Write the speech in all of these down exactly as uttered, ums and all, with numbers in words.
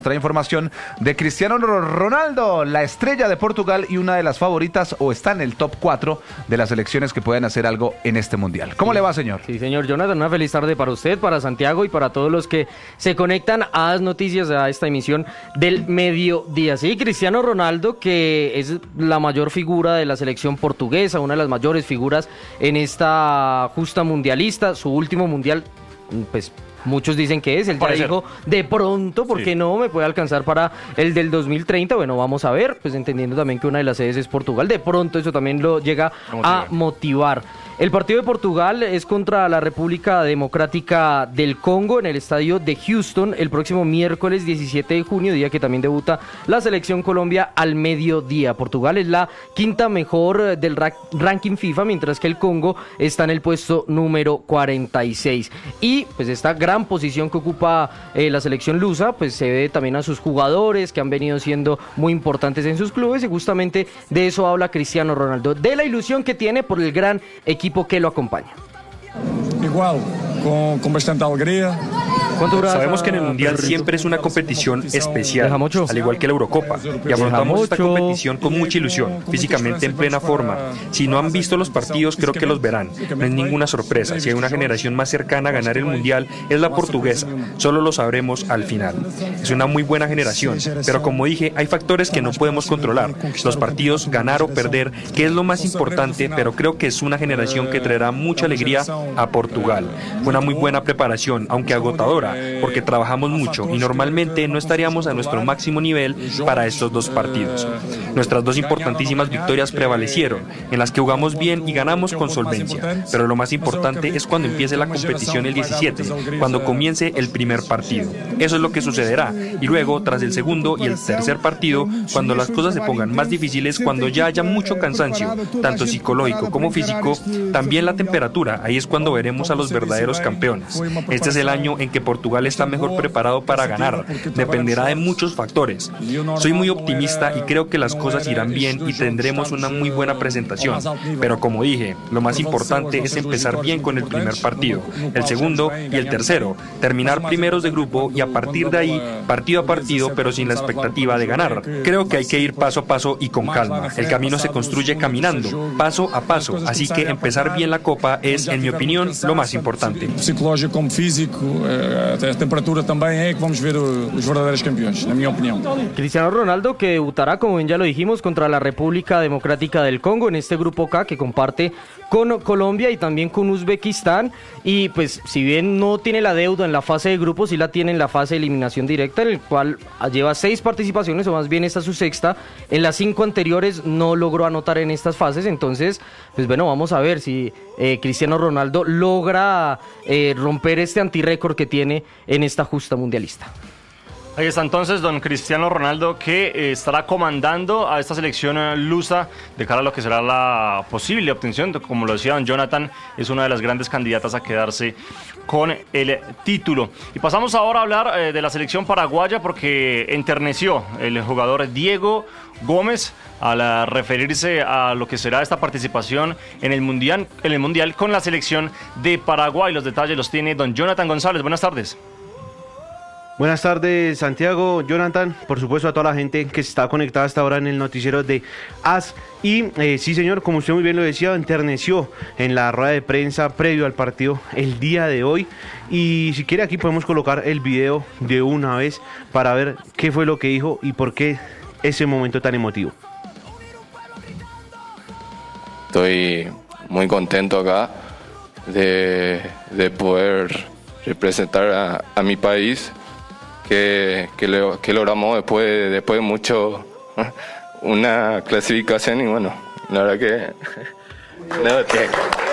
Trae información de Cristiano Ronaldo, la estrella de Portugal y una de las favoritas, o está en el top cuatro de las selecciones que pueden hacer algo en este mundial. ¿Cómo sí. le va, señor? Sí, señor Jonathan, una feliz tarde para usted, para Santiago y para todos los que se conectan a las noticias, a esta emisión del mediodía. Sí, Cristiano Ronaldo, que es la mayor figura de la selección portuguesa, una de las mayores figuras en esta justa mundialista, su último mundial, pues muchos dicen que es, él ya dijo de pronto, ¿por qué sí. no? Me puede alcanzar para el del dos mil treinta, bueno, vamos a ver, pues entendiendo también que una de las sedes es Portugal, de pronto eso también lo llega a motivar. El partido de Portugal es contra la República Democrática del Congo en el estadio de Houston el próximo miércoles diecisiete de junio, día que también debuta la selección Colombia al mediodía. Portugal es la quinta mejor del ra- ranking FIFA, mientras que el Congo está en el puesto número cuarenta y seis. Y pues esta gran posición que ocupa eh, la selección lusa, pues se ve también a sus jugadores que han venido siendo muy importantes en sus clubes, y justamente de eso habla Cristiano Ronaldo, de la ilusión que tiene por el gran equipo que lo acompaña. Igual, con, con bastante alegría. Sabemos que en el Mundial siempre es una competición especial, al igual que la Eurocopa, y afrontamos esta competición con mucha ilusión, físicamente en plena forma. Si no han visto los partidos, creo que los verán. No es ninguna sorpresa, si hay una generación más cercana a ganar el Mundial, es la portuguesa, solo lo sabremos al final. Es una muy buena generación, pero como dije, hay factores que no podemos controlar. Los partidos, ganar o perder, que es lo más importante, pero creo que es una generación que traerá mucha alegría a Portugal. Fue una muy buena preparación, aunque agotadora, porque trabajamos mucho y normalmente no estaríamos a nuestro máximo nivel para estos dos partidos. Nuestras dos importantísimas victorias prevalecieron, en las que jugamos bien y ganamos con solvencia, pero lo más importante es cuando empiece la competición el diecisiete, cuando comience el primer partido. Eso es lo que sucederá, y luego, tras el segundo y el tercer partido, cuando las cosas se pongan más difíciles, cuando ya haya mucho cansancio, tanto psicológico como físico, también la temperatura, ahí es cuando veremos a los verdaderos campeones. Este es el año en que Portugal Portugal está mejor preparado para ganar, dependerá de muchos factores. Soy muy optimista y creo que las cosas irán bien y tendremos una muy buena presentación, pero como dije, lo más importante es empezar bien con el primer partido, el segundo y el tercero, terminar primeros de grupo y a partir de ahí, partido a partido, pero sin la expectativa de ganar. Creo que hay que ir paso a paso y con calma, el camino se construye caminando, paso a paso, así que empezar bien la Copa es, en mi opinión, lo más importante. Psicológico como físico, a temperatura también es que vamos a ver los verdaderos campeones, en mi opinión. Cristiano Ronaldo, que debutará, como bien ya lo dijimos, contra la República Democrática del Congo en este grupo K que comparte con Colombia y también con Uzbekistán, y pues si bien no tiene la deuda en la fase de grupos, sí la tiene en la fase de eliminación directa, en el cual lleva seis participaciones, o más bien esta es su sexta. En las cinco anteriores no logró anotar en estas fases, entonces pues bueno, vamos a ver si eh, Cristiano Ronaldo logra eh, romper este antirrécord que tiene en esta justa mundialista. Ahí está entonces don Cristiano Ronaldo, que eh, estará comandando a esta selección eh, lusa de cara a lo que será la posible obtención, como lo decía don Jonathan, es una de las grandes candidatas a quedarse con el título. Y pasamos ahora a hablar eh, de la selección paraguaya, porque enterneció el jugador Diego Gómez al uh, referirse a lo que será esta participación en el mundial, en el mundial con la selección de Paraguay. Los detalles los tiene don Jonathan González. Buenas tardes. Buenas tardes, Santiago, Jonathan, por supuesto a toda la gente que está conectada hasta ahora en el noticiero de A S. Y eh, sí, señor, como usted muy bien lo decía, enterneció en la rueda de prensa previo al partido el día de hoy. Y si quiere, aquí podemos colocar el video de una vez para ver qué fue lo que dijo y por qué ese momento tan emotivo. Estoy muy contento acá de, de poder representar a, a mi país. Que, que, lo, que logramos después, después de mucho una clasificación y bueno, la verdad que no, que...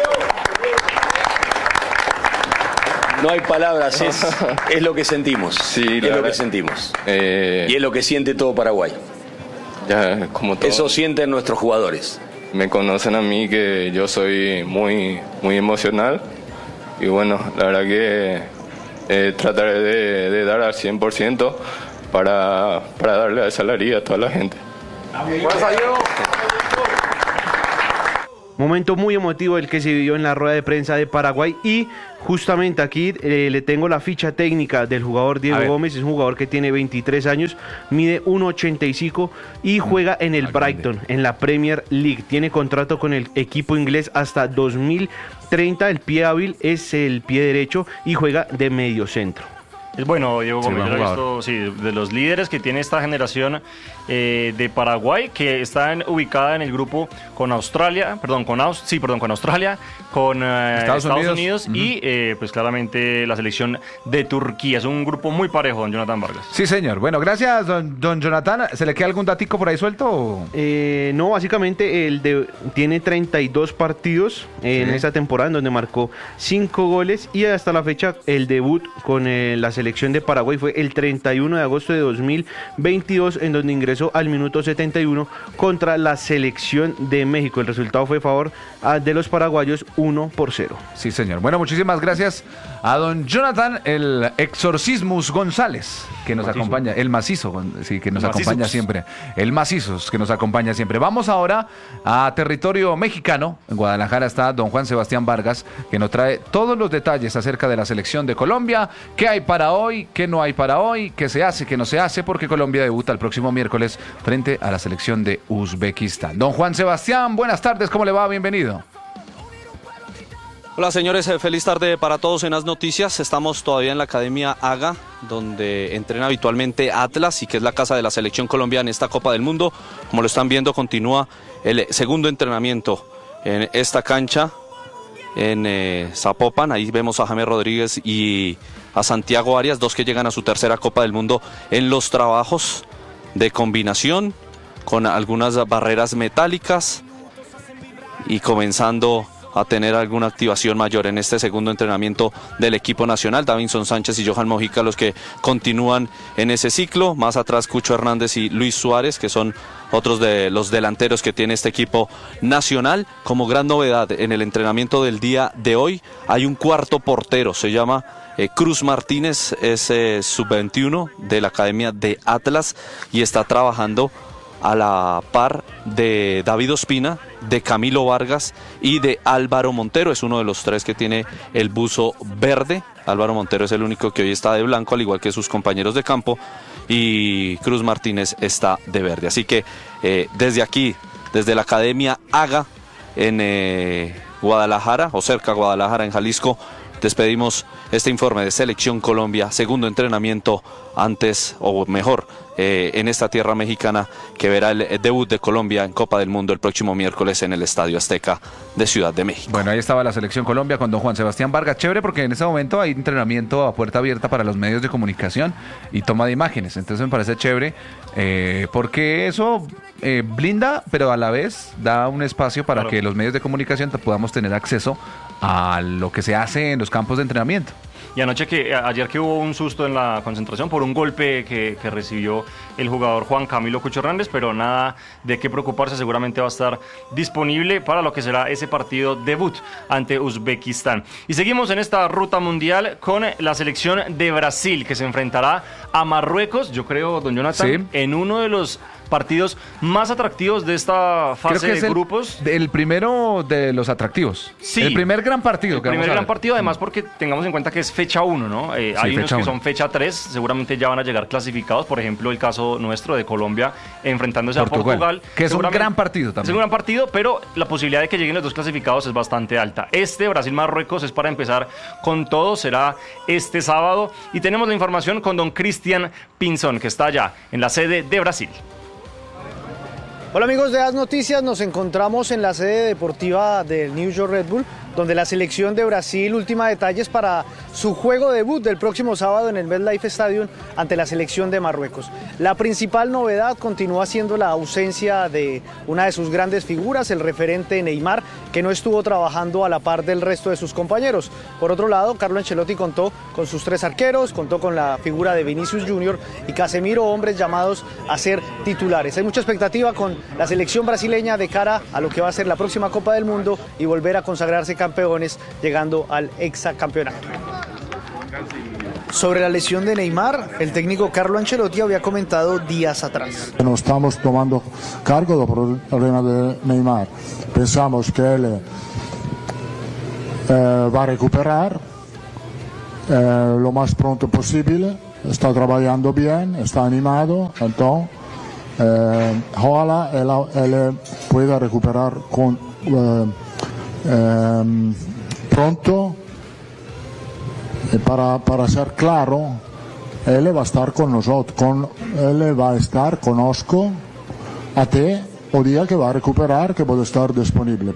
no hay palabras, es, es lo que sentimos, sí, es lo verdad, que sentimos eh, y es lo que siente todo Paraguay. Ya, como todo, eso sienten nuestros jugadores. Me conocen a mí que yo soy muy, muy emocional y bueno, la verdad que Eh, trataré de, de dar al cien por ciento para, para darle esa alegría a toda la gente. Momento muy emotivo el que se vivió en la rueda de prensa de Paraguay y justamente aquí eh, le tengo la ficha técnica del jugador Diego Gómez. Es un jugador que tiene veintitrés años, mide uno ochenta y cinco y juega en el Brighton, en la Premier League. Tiene contrato con el equipo inglés hasta dos mil treinta. El pie hábil es el pie derecho y juega de medio centro. Es bueno, Diego Gómez, yo lo he visto, sí, de los líderes que tiene esta generación eh, de Paraguay, que está en, ubicada en el grupo con Australia, perdón, con Aus, sí, perdón, con Australia, con eh, Estados, Estados Unidos, Unidos uh-huh. y eh, pues claramente la selección de Turquía. Es un grupo muy parejo, don Jonathan Vargas. Sí, señor. Bueno, gracias, don, don Jonathan. ¿Se le queda algún datico por ahí suelto? Eh, no, básicamente el de, tiene treinta y dos partidos eh, sí. en esta temporada, en donde marcó cinco goles y hasta la fecha el debut con eh, la selección selección de Paraguay fue el treinta y uno de agosto de dos mil veintidós, en donde ingresó al minuto setenta y uno contra la selección de México. El resultado fue a favor de los paraguayos, uno por cero. Sí, señor. Bueno, muchísimas gracias a don Jonathan, el Exorcismus González, que nos macizo. acompaña, el macizo, sí, que nos Macizos. acompaña siempre, el macizos, que nos acompaña siempre. Vamos ahora a territorio mexicano. En Guadalajara está don Juan Sebastián Vargas, que nos trae todos los detalles acerca de la selección de Colombia, qué hay para hoy, qué no hay para hoy, qué se hace, qué no se hace, porque Colombia debuta el próximo miércoles frente a la selección de Uzbekistán. Don Juan Sebastián, buenas tardes, ¿cómo le va? Bienvenido. Hola señores, feliz tarde para todos en las noticias. Estamos todavía en la Academia AGA, donde entrena habitualmente Atlas y que es la casa de la selección colombiana en esta Copa del Mundo. Como lo están viendo, continúa el segundo entrenamiento en esta cancha en eh, Zapopan. Ahí vemos a James Rodríguez y a Santiago Arias, dos que llegan a su tercera Copa del Mundo en los trabajos de combinación con algunas barreras metálicas y comenzando a tener alguna activación mayor en este segundo entrenamiento del equipo nacional. Davinson Sánchez y Johan Mojica los que continúan en ese ciclo. Más atrás Cucho Hernández y Luis Suárez, que son otros de los delanteros que tiene este equipo nacional. Como gran novedad en el entrenamiento del día de hoy hay un cuarto portero, se llama eh, Cruz Martínez, es eh, sub veintiuno de la Academia de Atlas y está trabajando a la par de David Ospina, de Camilo Vargas y de Álvaro Montero. Es uno de los tres que tiene el buzo verde. Álvaro Montero es el único que hoy está de blanco, al igual que sus compañeros de campo, y Cruz Martínez está de verde. Así que eh, desde aquí, desde la Academia AGA en eh, Guadalajara, o cerca de Guadalajara, en Jalisco, despedimos este informe de Selección Colombia, segundo entrenamiento antes, o mejor, eh, en esta tierra mexicana, que verá el, el debut de Colombia en Copa del Mundo el próximo miércoles en el Estadio Azteca de Ciudad de México. Bueno, ahí estaba la Selección Colombia con don Juan Sebastián Vargas. Chévere, porque en este momento hay entrenamiento a puerta abierta para los medios de comunicación y toma de imágenes. Entonces me parece chévere, eh, porque eso eh, blinda, pero a la vez da un espacio para claro. que los medios de comunicación podamos tener acceso a lo que se hace en los campos de entrenamiento. Y anoche que, ayer que hubo un susto en la concentración por un golpe que, que recibió el jugador Juan Camilo Cucho Hernández, pero nada de qué preocuparse, seguramente va a estar disponible para lo que será ese partido debut ante Uzbekistán. Y seguimos en esta ruta mundial con la selección de Brasil, que se enfrentará a Marruecos, yo creo, don Jonathan, sí. en uno de los partidos más atractivos de esta fase Creo que es de el, grupos. El primero de los atractivos. Sí. El primer gran partido. El que primer vamos a gran ver. partido, además, porque tengamos en cuenta que es fecha uno, ¿no? Eh, sí, hay unos que uno. son fecha tres, seguramente ya van a llegar clasificados. Por ejemplo, el caso nuestro de Colombia enfrentándose Portugal, a Portugal. Que es un gran partido también. Es un gran partido, pero la posibilidad de que lleguen los dos clasificados es bastante alta. Este, Brasil-Marruecos, es para empezar con todo. Será este sábado. Y tenemos la información con don Cristian Pinzón, que está allá en la sede de Brasil. Hola amigos de As Noticias, nos encontramos en la sede deportiva del New York Red Bull, donde la selección de Brasil ultima detalles para su juego debut del próximo sábado en el MetLife Stadium ante la selección de Marruecos. La principal novedad continúa siendo la ausencia de una de sus grandes figuras, el referente Neymar, que no estuvo trabajando a la par del resto de sus compañeros. Por otro lado, Carlo Ancelotti contó con sus tres arqueros, contó con la figura de Vinicius Junior y Casemiro, hombres llamados a ser titulares. Hay mucha expectativa con la selección brasileña de cara a lo que va a ser la próxima Copa del Mundo y volver a consagrarse campeones, llegando al hexacampeonato. Sobre la lesión de Neymar, el técnico Carlo Ancelotti había comentado días atrás. No estamos tomando cargo del problema de Neymar. Pensamos que él eh, va a recuperar eh, lo más pronto posible. Está trabajando bien, está animado, entonces eh, ojalá él, él pueda recuperar con, eh, eh, pronto. Para, para ser claro, él va a estar con nosotros, con, él va a estar, conozco a te, o día que va a recuperar, que puede estar disponible.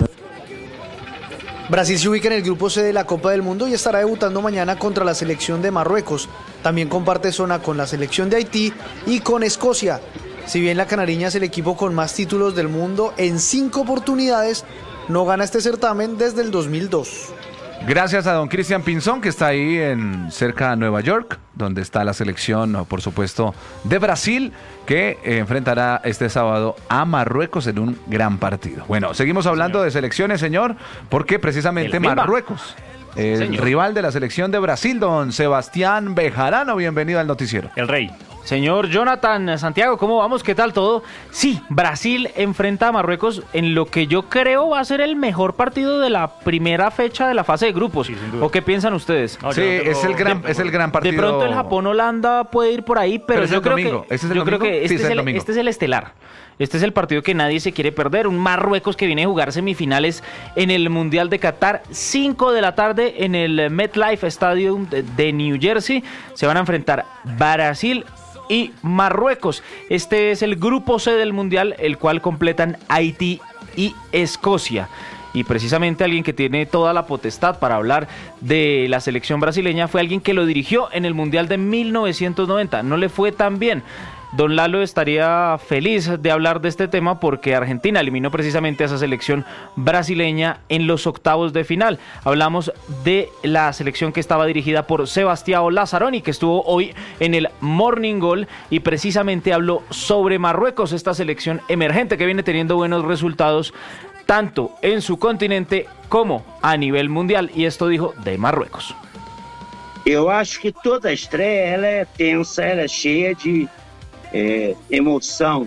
Brasil se ubica en el grupo C de la Copa del Mundo y estará debutando mañana contra la selección de Marruecos. También comparte zona con la selección de Haití y con Escocia. Si bien la canariña es el equipo con más títulos del mundo en cinco oportunidades, no gana este certamen desde el dos mil dos. Gracias a don Cristian Pinzón, que está ahí en cerca de Nueva York, donde está la selección, por supuesto, de Brasil, que eh, enfrentará este sábado a Marruecos en un gran partido. Bueno, seguimos hablando señor. de selecciones, señor, porque precisamente Marruecos, el señor. rival de la selección de Brasil, don Sebastián Bejarano, bienvenido al noticiero. El rey. Señor Jonathan, Santiago, ¿cómo vamos? ¿Qué tal todo? Sí, Brasil enfrenta a Marruecos en lo que yo creo va a ser el mejor partido de la primera fecha de la fase de grupos. Sí, ¿o qué piensan ustedes? No, sí, no tengo... es, el gran, es el gran partido. De pronto el Japón-Holanda puede ir por ahí, pero, pero yo, creo que, ¿Este es el yo creo que este, sí, es el, este es el estelar. Este es el partido que nadie se quiere perder. Un Marruecos que viene a jugar semifinales en el Mundial de Qatar. cinco de la tarde en el MetLife Stadium de, de New Jersey. Se van a enfrentar Brasil y Marruecos. Este es el grupo C del Mundial, el cual completan Haití y Escocia. Y precisamente alguien que tiene toda la potestad para hablar de la selección brasileña fue alguien que lo dirigió en el Mundial de mil novecientos noventa. No le fue tan bien. Don Lalo estaría feliz de hablar de este tema porque Argentina eliminó precisamente a esa selección brasileña en los octavos de final. Hablamos de la selección que estaba dirigida por Sebastião Lazzaroni, que estuvo hoy en el Morning Goal y precisamente habló sobre Marruecos, esta selección emergente que viene teniendo buenos resultados tanto en su continente como a nivel mundial. Y esto dijo de Marruecos. Eu acho que toda estreia ela é tensa, ela é cheia de É, emoção,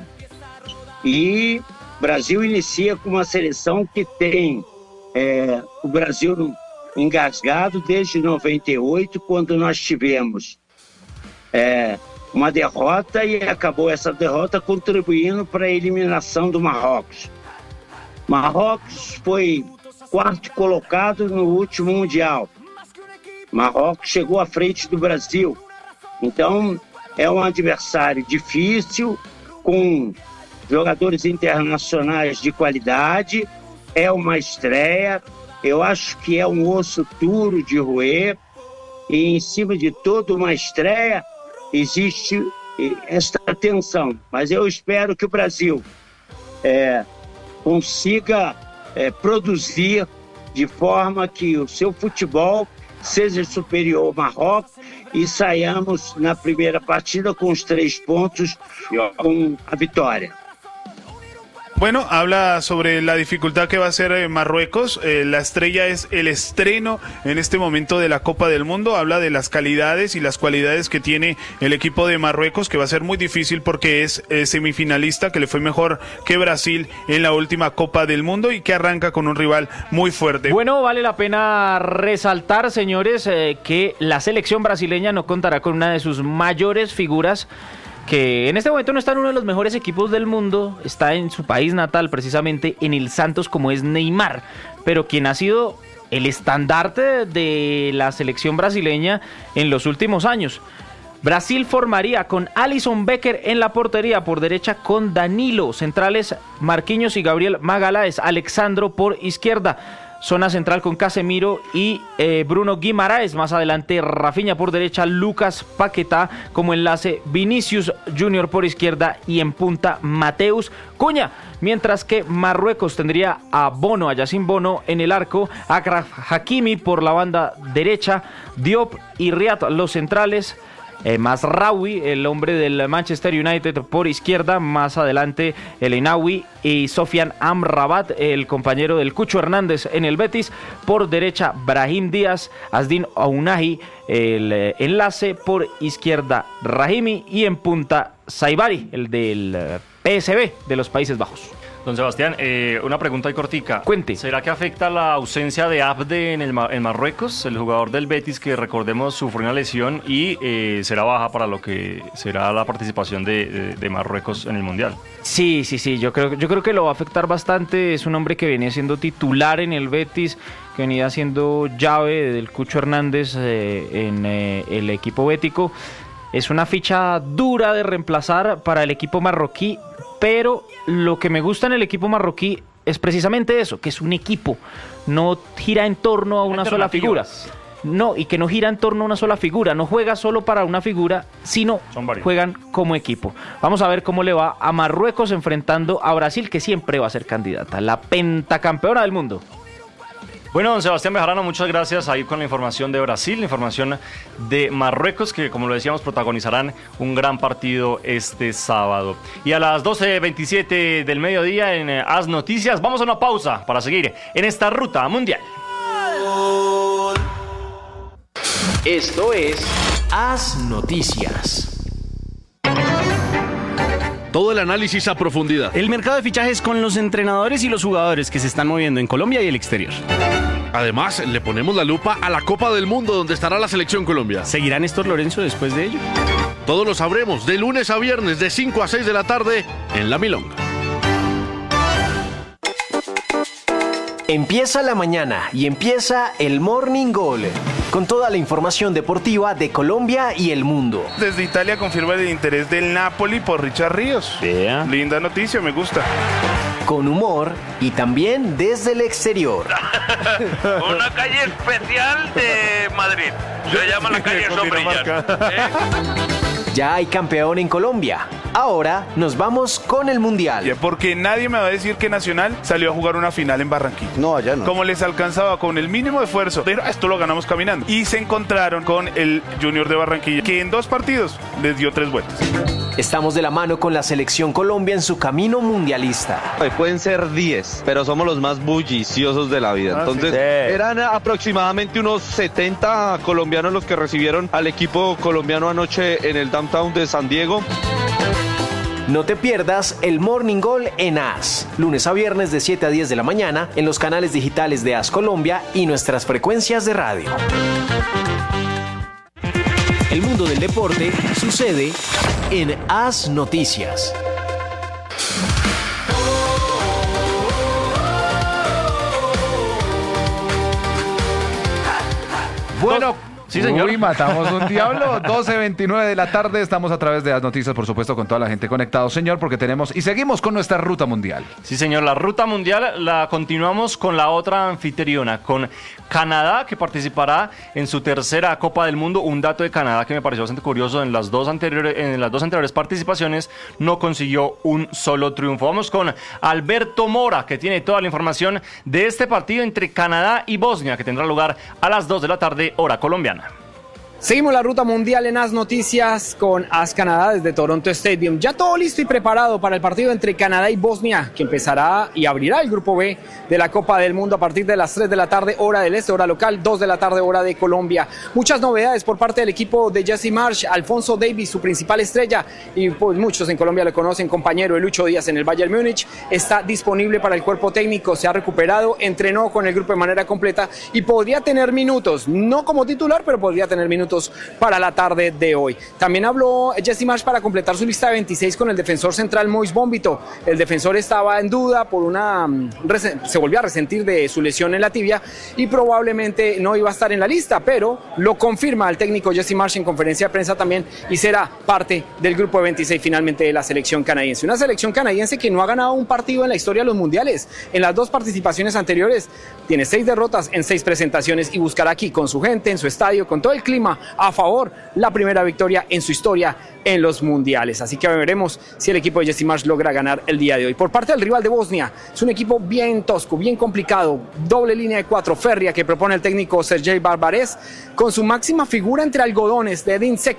e o Brasil inicia com uma seleção que tem é, o Brasil engasgado desde noventa e oito, quando nós tivemos é, uma derrota e acabou essa derrota contribuindo para a eliminação do Marrocos. Marrocos foi quarto colocado no último Mundial. Marrocos chegou à frente do Brasil, então é um adversário difícil, com jogadores internacionais de qualidade, é uma estreia, eu acho que é um osso duro de roer, e em cima de toda uma estreia existe esta tensão. Mas eu espero que o Brasil é, consiga é, produzir de forma que o seu futebol seja superior ao Marrocos e saiamos na primeira partida con los tres puntos con la victoria. Bueno, habla sobre la dificultad que va a ser eh, Marruecos. Eh, la estrella es el estreno en este momento de la Copa del Mundo. Habla de las calidades y las cualidades que tiene el equipo de Marruecos, que va a ser muy difícil porque es eh, semifinalista, que le fue mejor que Brasil en la última Copa del Mundo y que arranca con un rival muy fuerte. Bueno, vale la pena resaltar, señores, eh, que la selección brasileña no contará con una de sus mayores figuras, que en este momento no está en uno de los mejores equipos del mundo, está en su país natal, precisamente en el Santos, como es Neymar, pero quien ha sido el estandarte de la selección brasileña en los últimos años. Brasil formaría con Alisson Becker en la portería, por derecha con Danilo, centrales Marquinhos y Gabriel Magalhães, Alexandro por izquierda, zona central con Casemiro y eh, Bruno Guimaraes, más adelante Rafinha por derecha, Lucas Paquetá como enlace, Vinicius Junior por izquierda y en punta Mateus Cunha, mientras que Marruecos tendría a Bono, a Yacine Bono en el arco, Achraf Hakimi por la banda derecha, Diop y Riyad los centrales, eh, Mazraoui, el hombre del Manchester United, por izquierda, más adelante el Einaoui y Sofian Amrabat, el compañero del Cucho Hernández en el Betis, por derecha Brahim Díaz, Asdin Ounahi, el eh, enlace, por izquierda Rahimi y en punta Saibari, el del eh, P S V de los Países Bajos. Don Sebastián, eh, una pregunta ahí cortica. Cuente. ¿Será que afecta la ausencia de Abde en, el, en Marruecos, el jugador del Betis que, recordemos, sufrió una lesión y eh, será baja para lo que será la participación de, de, de Marruecos en el Mundial? Sí, sí, sí, yo creo, yo creo que lo va a afectar bastante. Es un hombre que venía siendo titular en el Betis, que venía siendo llave del Cucho Hernández eh, en eh, el equipo bético. Es una ficha dura de reemplazar para el equipo marroquí, pero lo que me gusta en el equipo marroquí es precisamente eso, que es un equipo, no gira en torno a una sola figura. No, y que no gira en torno a una sola figura, no juega solo para una figura, sino juegan como equipo. Vamos a ver cómo le va a Marruecos enfrentando a Brasil, que siempre va a ser candidata, la pentacampeona del mundo. Bueno, don Sebastián Bejarano, muchas gracias ahí con la información de Brasil, la información de Marruecos, que como lo decíamos protagonizarán un gran partido este sábado. Y a las doce veintisiete del mediodía en As Noticias vamos a una pausa para seguir en esta ruta mundial. Esto es As Noticias. Todo el análisis a profundidad. El mercado de fichajes con los entrenadores y los jugadores que se están moviendo en Colombia y el exterior. Además, le ponemos la lupa a la Copa del Mundo, donde estará la Selección Colombia. ¿Seguirá Néstor Lorenzo después de ello? Todo lo sabremos de lunes a viernes de cinco a seis de la tarde en La Milonga. Empieza la mañana y empieza el Morning Goal, con toda la información deportiva de Colombia y el mundo. Desde Italia confirma el interés del Napoli por Richard Ríos. Yeah. Linda noticia, me gusta. Con humor y también desde el exterior. Una calle especial de Madrid. Se llama la calle Sombrilla. ¿Eh? Ya hay campeón en Colombia. Ahora nos vamos con el Mundial. Porque nadie me va a decir que Nacional salió a jugar una final en Barranquilla. No, allá no. Como les alcanzaba con el mínimo esfuerzo, pero esto lo ganamos caminando. Y se encontraron con el Junior de Barranquilla, que en dos partidos les dio tres vueltas. Estamos de la mano con la Selección Colombia en su camino mundialista. Pueden ser diez, pero somos los más bulliciosos de la vida. Entonces, sí. eran aproximadamente unos setenta colombianos los que recibieron al equipo colombiano anoche en el downtown de San Diego. No te pierdas el Morning Goal en As, lunes a viernes de siete a diez de la mañana en los canales digitales de As Colombia y nuestras frecuencias de radio. El mundo del deporte sucede en As Noticias. Bueno, sí, señor. Uy, matamos un diablo. doce veintinueve de la tarde. Estamos a través de las noticias, por supuesto, con toda la gente conectada, señor, porque tenemos y seguimos con nuestra ruta mundial. Sí, señor. La ruta mundial la continuamos con la otra anfitriona, con Canadá, que participará en su tercera Copa del Mundo. Un dato de Canadá que me pareció bastante curioso: en las dos anteriores, en las dos anteriores participaciones no consiguió un solo triunfo. Vamos con Alberto Mora, que tiene toda la información de este partido entre Canadá y Bosnia, que tendrá lugar a las dos de la tarde, hora colombiana. Seguimos la ruta mundial en As Noticias con As Canadá desde Toronto Stadium. Ya todo listo y preparado para el partido entre Canadá y Bosnia, que empezará y abrirá el grupo B de la Copa del Mundo a partir de las tres de la tarde, hora del este, hora local, dos de la tarde, hora de Colombia. Muchas novedades por parte del equipo de Jesse Marsch, Alfonso Davies, su principal estrella, y pues muchos en Colombia lo conocen, compañero de Lucho Díaz en el Bayern Múnich, está disponible para el cuerpo técnico, se ha recuperado, entrenó con el grupo de manera completa y podría tener minutos, no como titular, pero podría tener minutos para la tarde de hoy. También habló Jesse Marsch para completar su lista de veintiséis con el defensor central Mois Bombito. El defensor estaba en duda por una... se volvió a resentir de su lesión en la tibia y probablemente no iba a estar en la lista, pero lo confirma el técnico Jesse Marsch en conferencia de prensa también y será parte del grupo de veintiséis finalmente de la selección canadiense. Una selección canadiense que no ha ganado un partido en la historia de los mundiales. En las dos participaciones anteriores tiene seis derrotas en seis presentaciones y buscará aquí con su gente, en su estadio, con todo el clima a favor, la primera victoria en su historia en los mundiales. Así que veremos si el equipo de Jesse Marsch logra ganar el día de hoy. Por parte del rival de Bosnia, es un equipo bien tosco, bien complicado, doble línea de cuatro férrea que propone el técnico Sergej Barbarez, con su máxima figura entre algodones de Edin Dzeko,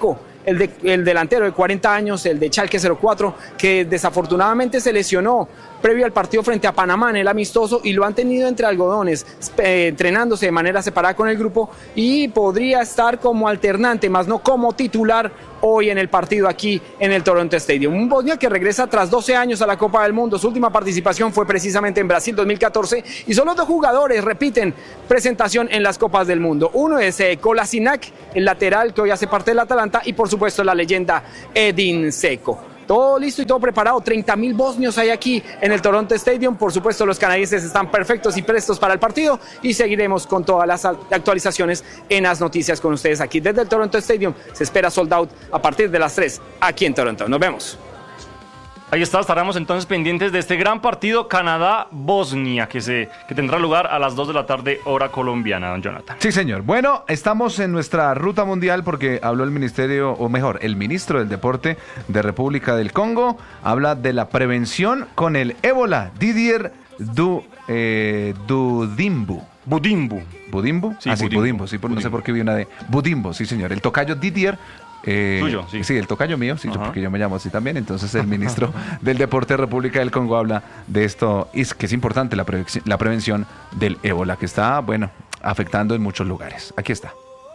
el, de, el delantero de cuarenta años, el de Schalke cero cuatro, que desafortunadamente se lesionó previo al partido frente a Panamá en el amistoso y lo han tenido entre algodones, eh, entrenándose de manera separada con el grupo y podría estar como alternante, más no como titular hoy en el partido aquí en el Toronto Stadium. Un Bosnia que regresa tras doce años a la Copa del Mundo. Su última participación fue precisamente en Brasil dos mil catorce y solo dos jugadores repiten presentación en las Copas del Mundo. Uno es eh, Kolasinac, el lateral que hoy hace parte del Atalanta, y por supuesto la leyenda Edin Dzeko. Todo listo y todo preparado, treinta mil bosnios hay aquí en el Toronto Stadium. Por supuesto, los canadienses están perfectos y prestos para el partido y seguiremos con todas las actualizaciones en las noticias con ustedes aquí desde el Toronto Stadium. Se espera sold out a partir de las tres aquí en Toronto. Nos vemos. Ahí está, estaremos entonces pendientes de este gran partido Canadá-Bosnia que, se, que tendrá lugar a las dos de la tarde, hora colombiana, don Jonathan. Sí, señor. Bueno, estamos en nuestra ruta mundial porque habló el ministerio, o mejor, el ministro del Deporte de República del Congo, habla de la prevención con el ébola, Didier du, eh, Dudimbu. Budimbu. ¿Budimbu? Sí, ah, sí, Budimbu. Budimbu, sí, no sé por qué vi una de Budimbu, sí, señor. El tocayo Didier. Eh, Tuyo, sí. Sí, el tocayo mío, sí, yo, porque yo me llamo así también. Entonces el ministro del Deporte de República del Congo habla de esto, y es que es importante la, pre la prevención del ébola, que está, bueno, afectando en muchos lugares. Aquí está.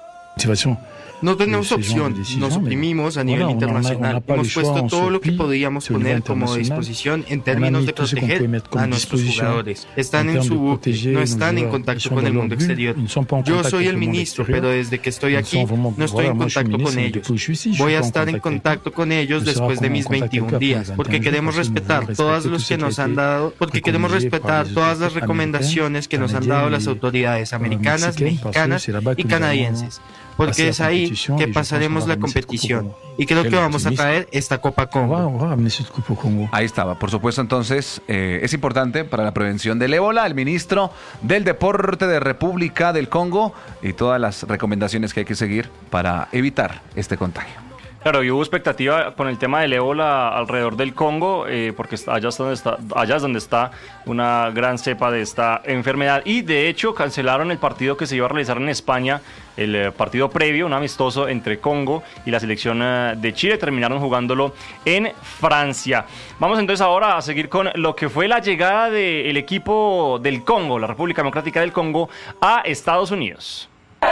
No tenemos opción, nos oprimimos a nivel internacional. Hemos puesto todo lo que podíamos poner como disposición en términos de proteger a nuestros jugadores. Están en su buque, no están en contacto con el mundo exterior. Yo soy el ministro, pero desde que estoy aquí no estoy en contacto con ellos. Voy a estar en contacto con ellos después de mis veintiún días, porque queremos respetar todas los que nos han dado, porque queremos respetar todas las recomendaciones que nos han dado las autoridades americanas, mexicanas y canadienses. Porque es ahí que pasaremos la competición. Y creo que vamos a traer esta Copa Congo. Ahí estaba. Por supuesto, entonces, eh, es importante para la prevención del ébola, el ministro del Deporte de República del Congo y todas las recomendaciones que hay que seguir para evitar este contagio. Claro, y hubo expectativa con el tema del ébola alrededor del Congo, eh, porque allá es, donde está, allá es donde está una gran cepa de esta enfermedad. Y de hecho cancelaron el partido que se iba a realizar en España, el eh, partido previo, un amistoso entre Congo y la selección eh, de Chile. Terminaron jugándolo en Francia. Vamos entonces ahora a seguir con lo que fue la llegada del equipo del Congo, la República Democrática del Congo, a Estados Unidos.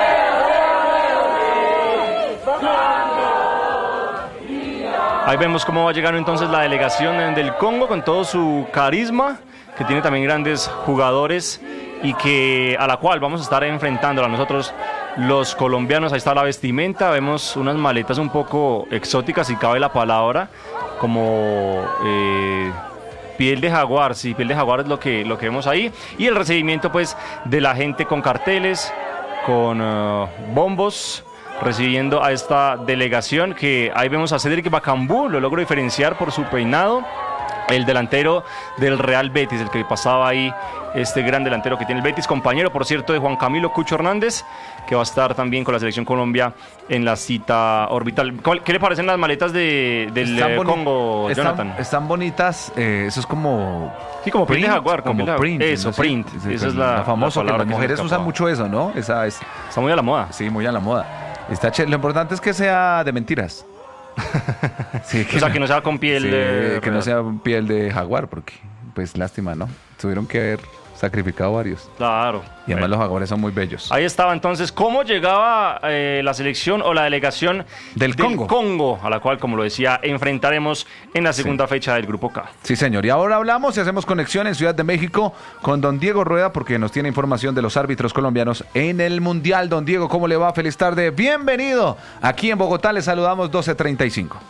Ahí vemos cómo va llegando entonces la delegación del Congo con todo su carisma, que tiene también grandes jugadores y que a la cual vamos a estar enfrentándola nosotros los colombianos. Ahí está la vestimenta, vemos unas maletas un poco exóticas, si cabe la palabra, como eh, piel de jaguar, sí, piel de jaguar es lo que, lo que vemos ahí. Y el recibimiento pues de la gente con carteles, con uh, bombos, recibiendo a esta delegación, que ahí vemos a Cédric Bakambu, lo logro diferenciar por su peinado, el delantero del Real Betis, el que pasaba ahí, este gran delantero que tiene el Betis, compañero por cierto de Juan Camilo Cucho Hernández, que va a estar también con la selección Colombia en la cita orbital. ¿Qué le parecen las maletas de, del eh, Congo, están, Jonathan? Están bonitas, eh, eso es como... Sí, como print, print de jaguar, como la, print. Eso, no sé, print, sí, esa es la, la famosa, la que las mujeres usan mucho eso, ¿no? Esa es... Está muy a la moda. Sí, muy a la moda. Está ch... Lo importante es que sea de mentiras. Sí, que o sea, no, que no sea con piel sí, de... que no sea piel de jaguar, porque, pues, lástima, ¿no? Tuvieron que haber sacrificado varios. Claro. Y además los jaguares son muy bellos. Ahí estaba entonces cómo llegaba eh, la selección o la delegación del, del Congo. Congo, a la cual, como lo decía, enfrentaremos en la segunda sí. fecha del Grupo K. Sí, señor. Y ahora hablamos y hacemos conexión en Ciudad de México con don Diego Rueda, porque nos tiene información de los árbitros colombianos en el Mundial. Don Diego, ¿cómo le va? Feliz tarde. Bienvenido. Aquí en Bogotá le saludamos doce treinta y cinco.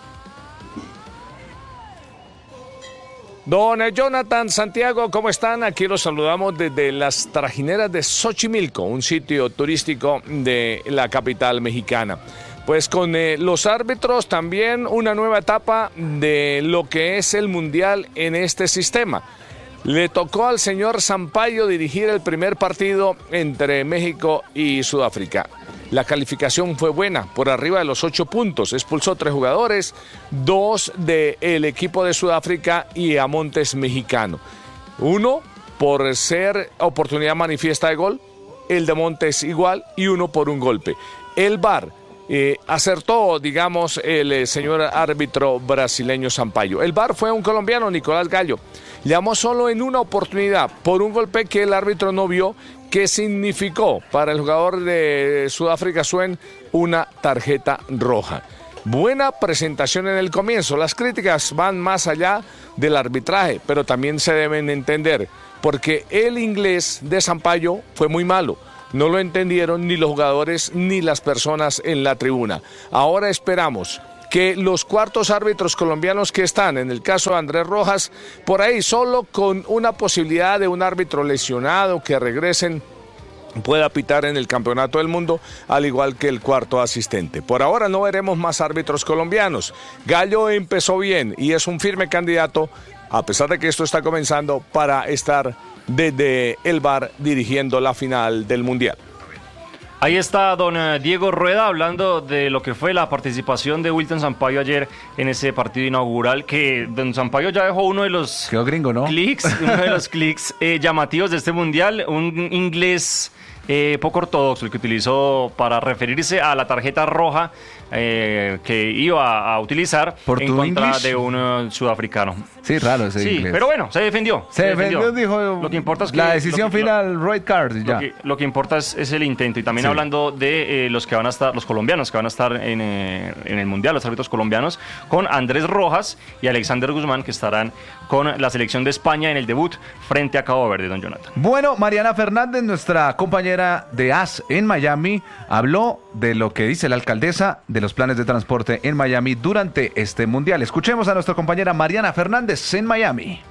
Don Jonathan, Santiago, ¿cómo están? Aquí los saludamos desde las trajineras de Xochimilco, un sitio turístico de la capital mexicana. Pues con eh, los árbitros también una nueva etapa de lo que es el Mundial en este sistema. Le tocó al señor Sampaio dirigir el primer partido entre México y Sudáfrica. La calificación fue buena, por arriba de los ocho puntos. Expulsó tres jugadores, dos del equipo de Sudáfrica y a Montes mexicano. Uno por ser oportunidad manifiesta de gol, el de Montes igual y uno por un golpe. El V A R eh, acertó, digamos, el eh, señor árbitro brasileño Sampaio. El V A R fue un colombiano, Nicolás Gallo. Llamó solo en una oportunidad por un golpe que el árbitro no vio, que significó para el jugador de Sudáfrica Swen una tarjeta roja. Buena presentación en el comienzo. Las críticas van más allá del arbitraje, pero también se deben entender, porque el inglés de Sampaio fue muy malo. No lo entendieron ni los jugadores ni las personas en la tribuna. Ahora esperamos que los cuartos árbitros colombianos que están, en el caso de Andrés Rojas, por ahí solo con una posibilidad de un árbitro lesionado que regresen, pueda pitar en el Campeonato del Mundo, al igual que el cuarto asistente. Por ahora no veremos más árbitros colombianos. Gallo empezó bien y es un firme candidato, a pesar de que esto está comenzando, para estar desde el V A R dirigiendo la final del Mundial. Ahí está don Diego Rueda hablando de lo que fue la participación de Wilton Sampaio ayer en ese partido inaugural, que don Sampaio ya dejó uno de los Quedó gringo, ¿no? clics, uno de los clics eh, llamativos de este mundial, un inglés eh, poco ortodoxo, el que utilizó para referirse a la tarjeta roja eh, que iba a utilizar ¿Por en contra English? de un uh, sudafricano. Sí, raro ese Sí, inglés. pero bueno, se defendió. Se, se defendió, defendió, dijo, lo que importa es que, la decisión lo que, final, lo, red card, ya. Lo que, lo que importa es, es el intento. Y también Sí. hablando de eh, los que van a estar, los colombianos que van a estar en, eh, en el Mundial, los árbitros colombianos, con Andrés Rojas y Alexander Guzmán, que estarán con la selección de España en el debut frente a Cabo Verde, don Jonathan. Bueno, Mariana Fernández, nuestra compañera de A S en Miami, habló de lo que dice la alcaldesa de los planes de transporte en Miami durante este Mundial. Escuchemos a nuestra compañera Mariana Fernández en Miami.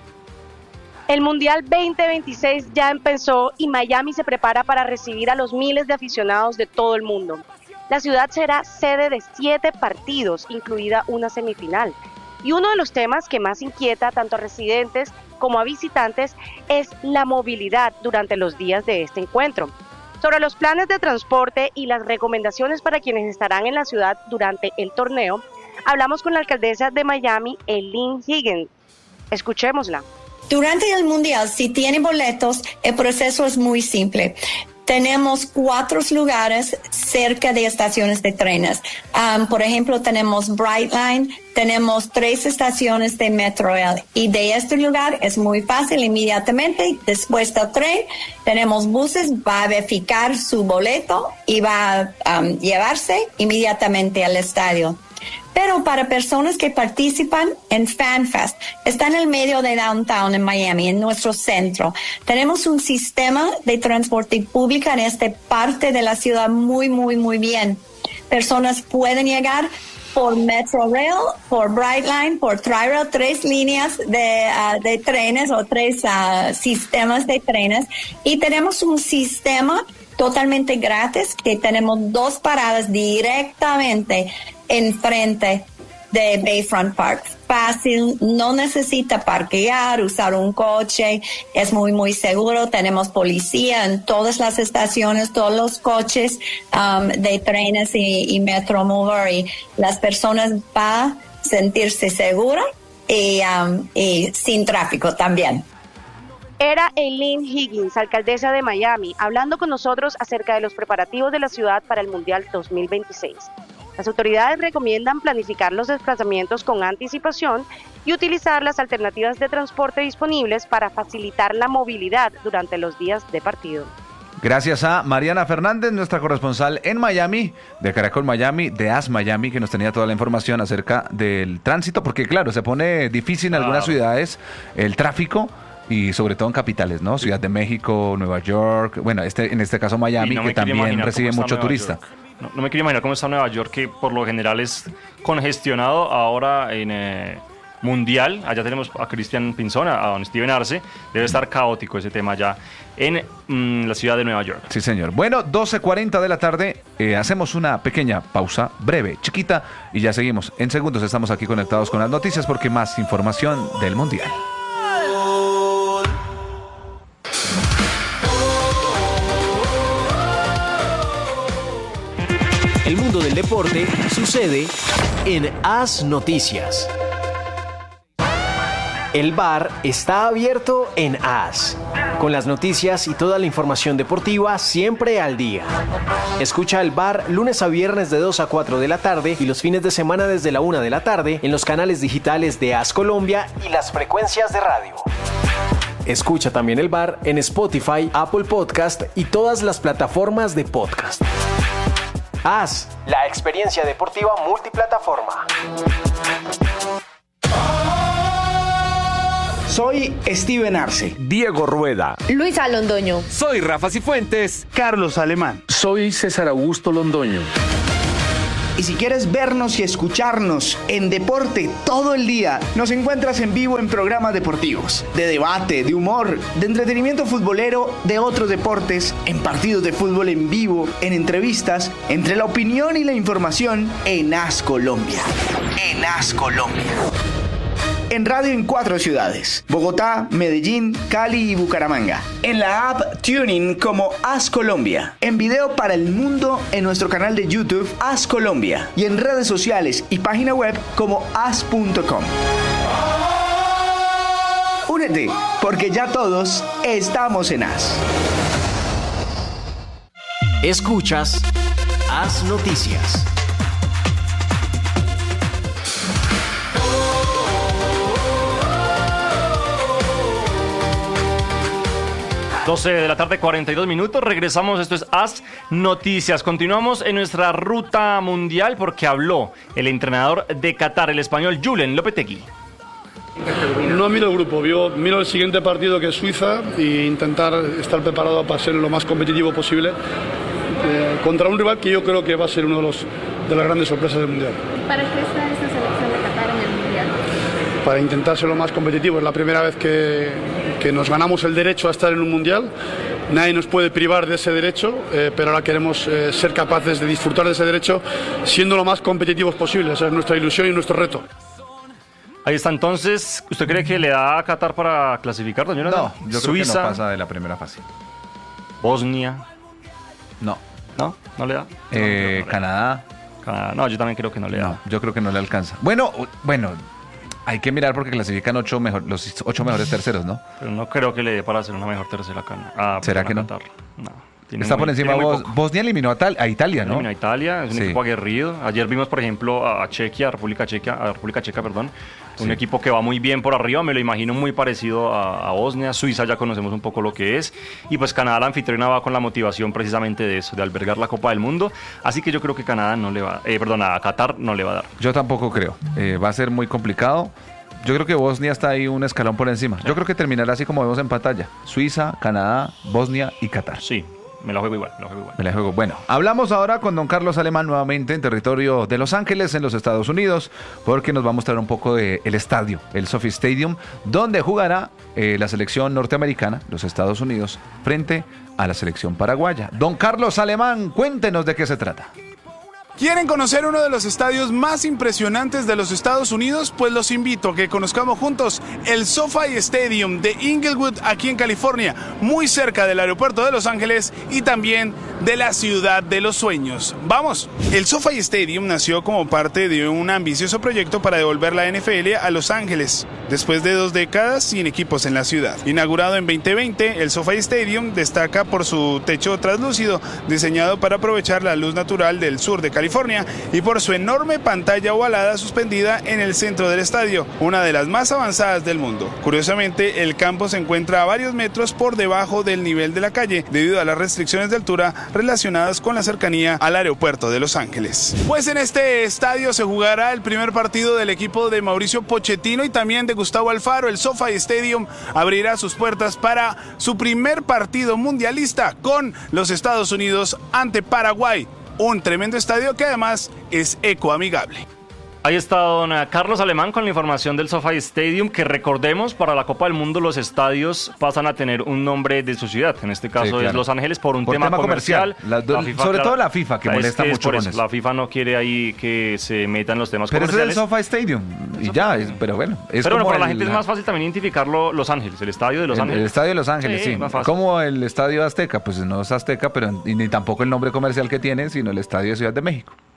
El Mundial veinte veintiséis ya empezó y Miami se prepara para recibir a los miles de aficionados de todo el mundo. La ciudad será sede de siete partidos, incluida una semifinal. Y uno de los temas que más inquieta tanto a residentes como a visitantes es la movilidad durante los días de este encuentro. Sobre los planes de transporte y las recomendaciones para quienes estarán en la ciudad durante el torneo, hablamos con la alcaldesa de Miami, Eileen Higgins. Escuchémosla. Durante el Mundial, si tienen boletos, el proceso es muy simple. Tenemos cuatro lugares cerca de estaciones de trenes. Um, por ejemplo, tenemos Brightline, tenemos tres estaciones de Metrorail. Y de este lugar es muy fácil, inmediatamente después del tren, tenemos buses, va a verificar su boleto y va a um, llevarse inmediatamente al estadio. Pero para personas que participan en FanFest, está en el medio de downtown en Miami, en nuestro centro. Tenemos un sistema de transporte público en esta parte de la ciudad muy, muy, muy bien. Personas pueden llegar por Metrorail, por Brightline, por Tri-Rail, tres líneas de, uh, de trenes o tres uh, sistemas de trenes. Y tenemos un sistema totalmente gratis que tenemos dos paradas directamente enfrente de Bayfront Park. Fácil, no necesita parquear, usar un coche, es muy, muy seguro. Tenemos policía en todas las estaciones, todos los coches um, de trenes y, y Metromover, y las personas van a sentirse seguras y, um, y sin tráfico también. Era Eileen Higgins, alcaldesa de Miami, hablando con nosotros acerca de los preparativos de la ciudad para el Mundial dos mil veintiséis. Las autoridades recomiendan planificar los desplazamientos con anticipación y utilizar las alternativas de transporte disponibles para facilitar la movilidad durante los días de partido. Gracias a Mariana Fernández, nuestra corresponsal en Miami, de Caracol Miami, de A S Miami, que nos tenía toda la información acerca del tránsito, porque claro, se pone difícil en algunas Claro. ciudades el tráfico, y sobre todo en capitales, ¿no? Ciudad de México, Nueva York, bueno, este en este caso Miami, Y no me que quiero también imaginar recibe cómo está mucho Nueva turista. York. No, no me quiero imaginar cómo está Nueva York, que por lo general es congestionado. Ahora en eh, Mundial, allá tenemos a Cristian Pinzón, a don Steven Arce. Debe estar caótico ese tema ya en mm, la ciudad de Nueva York. Sí, señor. Bueno, doce cuarenta de la tarde, eh, hacemos una pequeña pausa, breve, chiquita, y ya seguimos. En segundos estamos aquí conectados con las noticias porque más información del Mundial. El mundo del deporte sucede en A S Noticias. El bar está abierto en A S, con las noticias y toda la información deportiva siempre al día. Escucha el bar lunes a viernes de dos a cuatro de la tarde y los fines de semana desde la una de la tarde en los canales digitales de A S Colombia y las frecuencias de radio. Escucha también el bar en Spotify, Apple Podcast y todas las plataformas de podcast. A S, la experiencia deportiva multiplataforma. Soy Steven Arce. Diego Rueda. Luisa Londoño. Soy Rafa Cifuentes. Carlos Alemán. Soy César Augusto Londoño. Y si quieres vernos y escucharnos en deporte todo el día, nos encuentras en vivo en programas deportivos, de debate, de humor, de entretenimiento futbolero, de otros deportes, en partidos de fútbol en vivo, en entrevistas, entre la opinión y la información en A S Colombia. En A S Colombia. En radio en cuatro ciudades: Bogotá, Medellín, Cali y Bucaramanga. En la app TuneIn como A S Colombia. En video para el mundo en nuestro canal de YouTube A S Colombia. Y en redes sociales y página web como as punto com. Únete, porque ya todos estamos en A S. Escuchas A S Noticias. doce de la tarde, cuarenta y dos minutos. Regresamos, esto es A S Noticias. Continuamos en nuestra ruta mundial porque habló el entrenador de Qatar, el español Julen Lopetegui. No miro el grupo, yo miro el siguiente partido que es Suiza e intentar estar preparado para ser lo más competitivo posible eh, contra un rival que yo creo que va a ser uno de, los, de las grandes sorpresas del Mundial. ¿Para qué está esta selección de Qatar en el Mundial? Para intentar ser lo más competitivo. Es la primera vez que, que nos ganamos el derecho a estar en un Mundial. Nadie nos puede privar de ese derecho, eh, pero ahora queremos eh, ser capaces de disfrutar de ese derecho siendo lo más competitivos posible. Esa es nuestra ilusión y nuestro reto. Ahí está, entonces, ¿usted cree que le da a Qatar para clasificar, don Jonathan? No, yo creo Suiza, que no pasa de la primera fase. Bosnia. No. ¿No? ¿No le da? Eh, no, no, no Canadá. Canadá. No, yo también creo que no le da. No, yo creo que no le alcanza. Bueno, bueno, hay que mirar porque clasifican ocho mejor, los ocho mejores terceros, ¿no? Pero no creo que le dé para hacer una mejor tercera cana. Ah, ¿será que no? Qatar. No. Tiene Está muy, por encima Bos Bosnia eliminó a, Tal a Italia, ¿no? Eliminó a Italia, es un sí. equipo aguerrido. Ayer vimos, por ejemplo, a Chequia, a República Checa, a República Checa, perdón, un sí. equipo que va muy bien por arriba, me lo imagino muy parecido a, a Bosnia. Suiza ya conocemos un poco lo que es. Y pues Canadá, la anfitriona, va con la motivación precisamente de eso, de albergar la Copa del Mundo. Así que yo creo que Canadá no le va, eh, perdón, a Qatar no le va a dar. Yo tampoco creo. Eh, va a ser muy complicado. Yo creo que Bosnia está ahí un escalón por encima. Yo creo que terminará así como vemos en pantalla. Suiza, Canadá, Bosnia y Qatar. Sí. Me la juego igual, me la juego igual. Me la juego. Bueno, hablamos ahora con don Carlos Alemán nuevamente en territorio de Los Ángeles, en los Estados Unidos, porque nos va a mostrar un poco del estadio, el SoFi Stadium, donde jugará eh, la selección norteamericana, los Estados Unidos, frente a la selección paraguaya. Don Carlos Alemán, cuéntenos de qué se trata. ¿Quieren conocer uno de los estadios más impresionantes de los Estados Unidos? Pues los invito a que conozcamos juntos el SoFi Stadium de Inglewood, aquí en California, muy cerca del aeropuerto de Los Ángeles y también de la ciudad de los sueños. ¡Vamos! El SoFi Stadium nació como parte de un ambicioso proyecto para devolver la N F L a Los Ángeles, después de dos décadas sin equipos en la ciudad. Inaugurado en veinte veinte, el SoFi Stadium destaca por su techo translúcido, diseñado para aprovechar la luz natural del sur de California, y por su enorme pantalla ovalada suspendida en el centro del estadio, una de las más avanzadas del mundo. Curiosamente, el campo se encuentra a varios metros por debajo del nivel de la calle, debido a las restricciones de altura relacionadas con la cercanía al aeropuerto de Los Ángeles. Pues en este estadio se jugará el primer partido del equipo de Mauricio Pochettino y también de Gustavo Alfaro. El SoFi Stadium abrirá sus puertas para su primer partido mundialista con los Estados Unidos ante Paraguay. Un tremendo estadio que además es ecoamigable. Ahí está don Carlos Alemán con la información del SoFi Stadium, que recordemos, para la Copa del Mundo los estadios pasan a tener un nombre de su ciudad, en este caso sí, claro. es Los Ángeles, por un por tema, tema comercial, comercial. La, la FIFA, sobre claro, todo la FIFA, que molesta es, mucho es con eso. La FIFA no quiere ahí que se metan los temas pero comerciales. Pero es el SoFi Stadium, y ya, es, pero bueno. Es pero como bueno, para el, la gente es más fácil también identificarlo Los Ángeles, el estadio de Los el, Ángeles. El estadio de Los Ángeles, sí. sí. Como el estadio Azteca, pues no es Azteca, pero ni tampoco el nombre comercial que tiene, sino el estadio de Ciudad de México.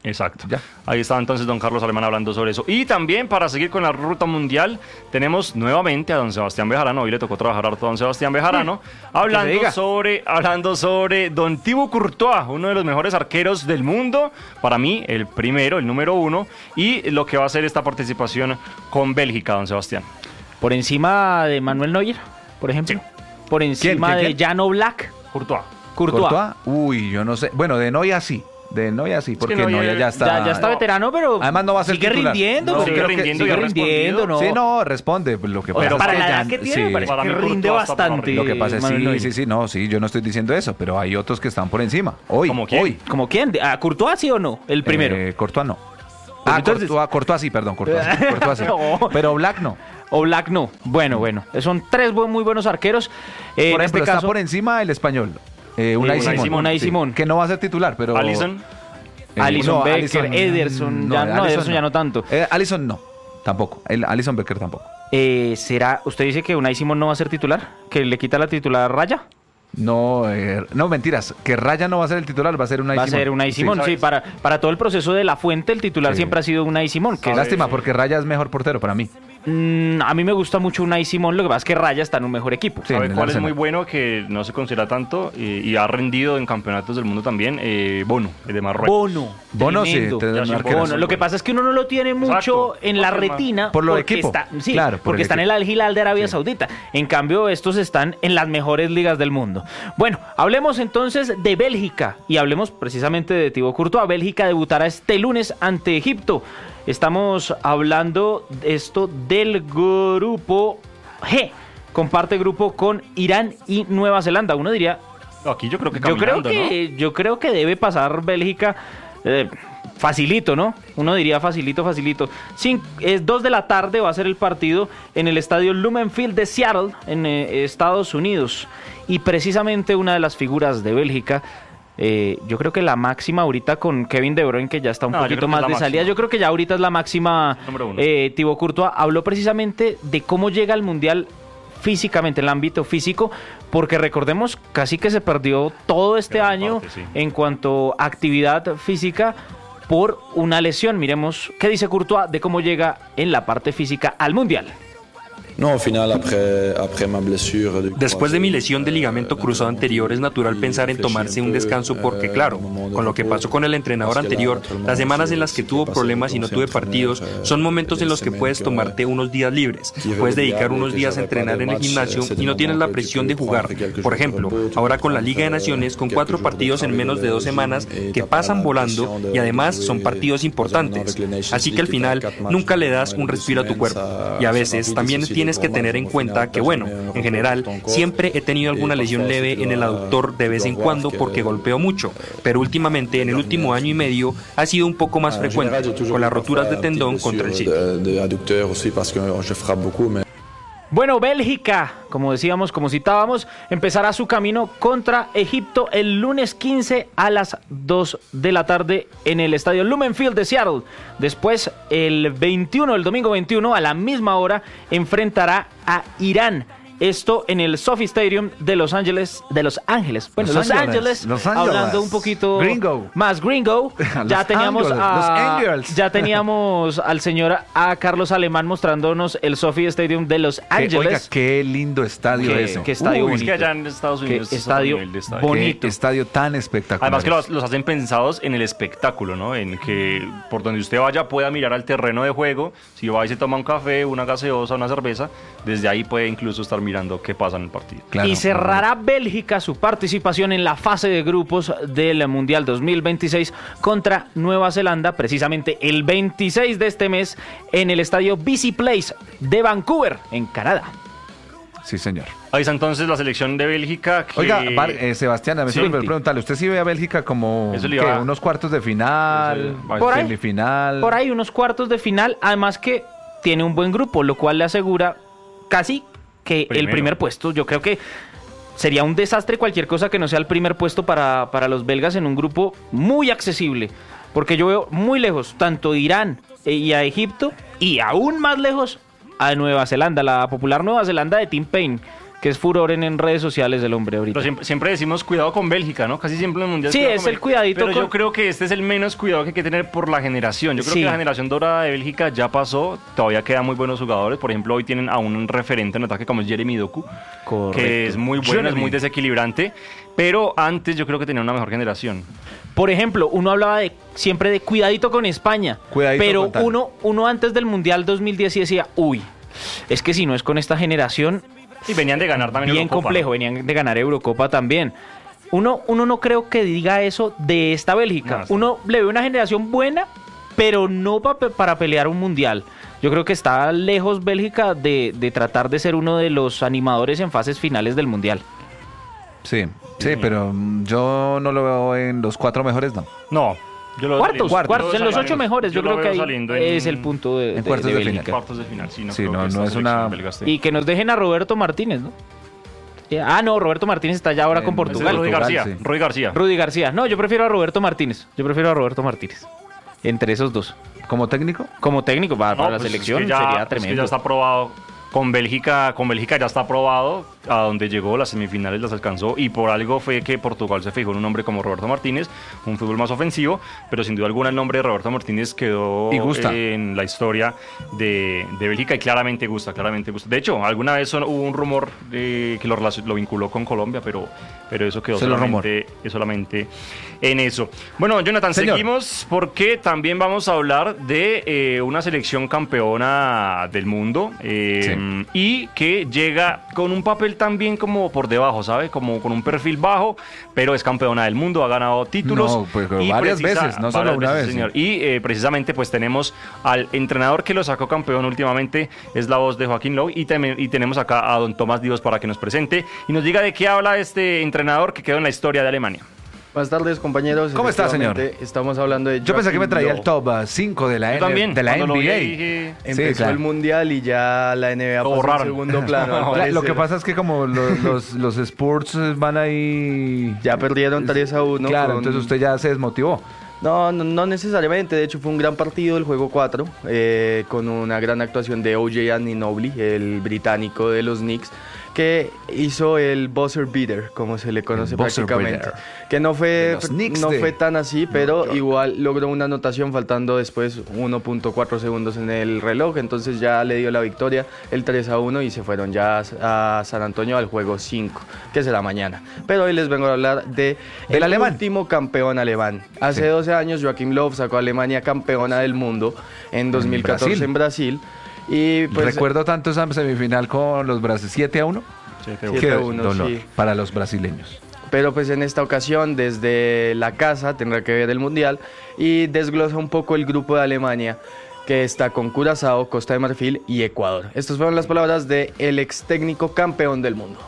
Exacto. Ya. Ahí estaba entonces don Carlos Alemán hablando sobre eso. Y también, para seguir con la ruta mundial, tenemos nuevamente a don Sebastián Bejarano. Hoy le tocó trabajar harto a don Sebastián Bejarano, hablando sobre, hablando sobre don Thibaut Courtois, uno de los mejores arqueros del mundo. Para mí, el primero, el número uno. Y lo que va a ser esta participación con Bélgica, don Sebastián. Por encima de Manuel Neuer, por ejemplo. Sí. Por encima ¿Quién, quién, de quién? Jan Oblak. Courtois. Courtois. Courtois. Uy, yo no sé. Bueno, de Neuer sí. De Neuer sí, porque es que Neuer, Neuer ya está... Ya, ya está veterano, pero además no va a ser sigue titular. rindiendo. No, sigue creo rindiendo, que, sigue rindiendo, ¿no? Sí, no, responde. Lo que pasa Pero es para que la ya, edad que tiene, sí, me parece que rinde bastante. Lo que pasa es Manuel sí, Neuer. sí, sí, no, sí, yo no estoy diciendo eso, pero hay otros que están por encima. Hoy, ¿Como quién? hoy. ¿Como quién? ¿A Courtois sí o no? El primero. Eh, Courtois no. Ah, entonces... Courtois, Courtois sí, perdón, Courtois sí, Courtois sí. No. Pero Oblak no. Oblak no. Bueno, bueno. Son tres bu- muy buenos arqueros. Eh, Por en ejemplo, este está caso, por encima el español. Eh, Unai Eh, Simón. Unai Sí, Simón. que no va a ser titular, pero... Alisson. Eh, Alisson no, Becker, Alisson, Ederson, ya no, Ederson ya no tanto. Eh, Alisson no, tampoco. El Alisson Becker tampoco. Eh, ¿Será, usted dice que Unai Simón no va a ser titular? ¿Que le quita la titular Raya? No, eh, no, mentiras. Que Raya no va a ser el titular, va a ser Unai Va a Simón. ser Unai Simón, sí, Sí. para, para todo el proceso de la fuente, el titular Sí. siempre ha sido Unai Simón. Que Lástima, porque Raya es mejor portero para mí. Mm, a mí me gusta mucho Unai Simón, lo que pasa es que Raya está en un mejor equipo. Sí, ¿Sabe en el cuál es Arsenal. muy bueno que no se considera tanto y, y ha rendido en campeonatos del mundo también? Eh, Bono, el de Marruecos. Bono. Bono, sí, tremendo. te- Ya sí, arquero. Bono. Lo que pasa es que uno no lo tiene mucho Exacto. en la Porque retina. Por lo de porque equipo. Está, sí, Claro, por porque el está en equipo. el Al Hilal de Arabia Saudita. En cambio, estos están en las mejores ligas del mundo. Bueno, hablemos entonces de Bélgica y hablemos precisamente de Thibaut Courtois. Bélgica debutará este lunes ante Egipto. Estamos hablando de esto del grupo G. Comparte grupo con Irán y Nueva Zelanda. Uno diría, Aquí yo creo que yo creo caminando, que yo creo que debe pasar Bélgica eh, facilito, ¿no? Uno diría facilito, facilito. Cin- es dos de la tarde va a ser el partido en el estadio Lumen Field de Seattle, en eh, Estados Unidos. Y precisamente una de las figuras de Bélgica, eh, yo creo que la máxima ahorita con Kevin De Bruyne, que ya está un No, yo poquito creo que más es de la salida, máxima. yo creo que ya ahorita es la máxima. Número uno. Eh, Thibaut Courtois habló precisamente de cómo llega al Mundial físicamente, en el ámbito físico, porque recordemos, casi que se perdió todo este Gran año parte, sí. en cuanto a actividad física por una lesión. Miremos qué dice Courtois de cómo llega en la parte física al Mundial. No, al final, après, après ma blessure, du Después de mi lesión de ligamento cruzado anterior, es natural pensar en tomarse un descanso porque, claro, con lo que pasó con el entrenador anterior, las semanas en las que tuvo problemas y no tuve partidos, son momentos en los que puedes tomarte unos días libres. Puedes dedicar unos días a entrenar en el gimnasio y no tienes la presión de jugar. Por ejemplo, ahora con la Liga de Naciones, con cuatro partidos en menos de dos semanas que pasan volando y además son partidos importantes. Así que al final nunca le das un respiro a tu cuerpo. Y a veces también tienes que tener en cuenta que, bueno, en general, siempre he tenido alguna lesión leve en el aductor de vez en cuando porque golpeo mucho, pero últimamente, en el último año y medio, ha sido un poco más frecuente, con las roturas de tendón contra el sitio. Bueno, Bélgica, como decíamos, como citábamos, empezará su camino contra Egipto el lunes quince a las dos de la tarde en el estadio Lumen Field de Seattle. Después, el veintiuno, el domingo veintiuno, a la misma hora, enfrentará a Irán. Esto en el SoFi Stadium de Los Ángeles, de Los Ángeles. Bueno, Los Los, Ángeles, Ángeles, Los Ángeles. hablando un poquito Gringo. más gringo. Ya Los teníamos Ángeles, a, Los Ángeles. ya teníamos al señor a Carlos Alemán mostrándonos el SoFi Stadium de Los Que, Ángeles. oiga, qué lindo estadio Qué- ese. qué estadio Uy, es bonito. que allá en Estados Unidos Qué es otro estadio nivel de estadio. bonito. Qué estadio tan espectacular. Además que los, los hacen pensados en el espectáculo, ¿no? En que por donde usted vaya pueda mirar al terreno de juego. Si va y se toma un café, una gaseosa, una cerveza, desde ahí puede incluso estar mirando qué pasa en el partido. Y cerrará Bélgica su participación en la fase de grupos del Mundial dos mil veintiséis contra Nueva Zelanda, precisamente el veintiséis de este mes, en el estadio B C Place de Vancouver, en Canadá. Sí, señor. Ahí está entonces la selección de Bélgica. Que... Oiga, Bar- eh, Sebastián, a mí Sí. se me olvidó preguntarle, ¿usted sí ve a Bélgica como Eso le ¿qué? iba a- unos cuartos de final, Por ahí. semifinal? Por ahí unos cuartos de final, además que tiene un buen grupo, lo cual le asegura casi que el Primero. primer puesto. Yo creo que sería un desastre cualquier cosa que no sea el primer puesto para, para los belgas en un grupo muy accesible, porque yo veo muy lejos tanto Irán eh, y a Egipto, y aún más lejos a Nueva Zelanda, la popular Nueva Zelanda de Tim Payne, que es furor en, en redes sociales el hombre ahorita. Pero siempre, siempre decimos cuidado con Bélgica, ¿no? Casi siempre en el Mundial. Sí, es el cuidadito. Pero con... yo creo que este es el menos cuidado que hay que tener por la generación. Yo creo sí. que la generación dorada de Bélgica ya pasó, todavía quedan muy buenos jugadores. Por ejemplo, hoy tienen a un referente en ataque como es Jeremy Doku, Correcto. que es muy bueno, Jeremy. es muy desequilibrante. Pero antes yo creo que tenía una mejor generación. Por ejemplo, uno hablaba de siempre de cuidadito con España, cuidadito pero con uno, uno antes del Mundial dos mil diez decía, uy, es que si no es con esta generación... Y venían de ganar también bien Eurocopa, complejo, ¿no? venían de ganar Eurocopa también. Uno, uno no creo que diga eso de esta Bélgica. No, uno le ve una generación buena, pero no pa, para pelear un Mundial. Yo creo que está lejos Bélgica de, de tratar de ser uno de los animadores en fases finales del Mundial. Sí, sí, pero yo no lo veo en los cuatro mejores, no. No. Yo lo cuartos, cuartos, cuartos, en los ocho mejores, yo, yo creo que ahí en, es el punto de, en de, cuartos de, de, de final. Cuartos de final, sí, no, sí, creo no, que no es una... Y que nos dejen a Roberto Martínez, ¿no? Ah, no, Roberto Martínez está ya ahora en, con Portugal. Rudy García, sí. Rudy García. Rudy García. No, yo prefiero a Roberto Martínez. Yo prefiero a Roberto Martínez. Entre esos dos. ¿Como técnico? Como técnico, para, no, para pues la selección es que ya, sería es tremendo. que ya está aprobado. Con Bélgica, con Bélgica ya está aprobado, a donde llegó, las semifinales las alcanzó, y por algo fue que Portugal se fijó en un hombre como Roberto Martínez, un fútbol más ofensivo, pero sin duda alguna el nombre de Roberto Martínez quedó en la historia de, de Bélgica y claramente gusta, claramente gusta. De hecho, alguna vez hubo un rumor de que lo, lo vinculó con Colombia, pero, pero eso quedó solamente, solamente en eso. Bueno, Jonathan, Señor. seguimos porque también vamos a hablar de eh, una selección campeona del mundo. Eh, sí. Y que llega con un papel también como por debajo, ¿sabe? Como con un perfil bajo, pero es campeona del mundo, ha ganado títulos. No, pues y varias precisa, veces, no solo una veces, vez. Señor. Sí. Y eh, precisamente pues tenemos al entrenador que lo sacó campeón últimamente, es la voz de Joaquín Low, y, tem- y tenemos acá a don Tomás Divos para que nos presente y nos diga de qué habla este entrenador que quedó en la historia de Alemania. Buenas tardes, compañeros. ¿Cómo está, señor? Estamos hablando de... Yo pensé que me traía el top cinco de la, N- de la N B A. Dije... Empezó sí, claro. el Mundial y ya la N B A pasó en segundo plano. no, lo que pasa es que como los, los, los Spurs van ahí... Ya perdieron tres a uno. Claro, con... entonces usted ya se desmotivó. No, no, no necesariamente, de hecho fue un gran partido el juego cuatro, eh, con una gran actuación de O J Anunoby, el británico de los Knicks, que hizo el buzzer beater, como se le conoce prácticamente, beater. que no fue no de... fue tan así, pero no, igual logró una anotación faltando después uno punto cuatro segundos en el reloj, entonces ya le dio la victoria, el tres a uno, y se fueron ya a San Antonio al juego cinco, que será mañana. Pero hoy les vengo a hablar de el, el alemán. último campeón alemán. Hace sí. doce años Joachim Löw sacó a Alemania campeona del mundo en dos mil catorce Brasil. en Brasil. Y pues, recuerdo tanto esa semifinal con los brasileños, siete a uno. siete a uno, dolor sí. para los brasileños. Pero pues en esta ocasión, desde la casa, tendrá que ver el Mundial y desglosa un poco el grupo de Alemania, que está con Curazao, Costa de Marfil y Ecuador. Estas fueron las palabras del ex técnico campeón del mundo.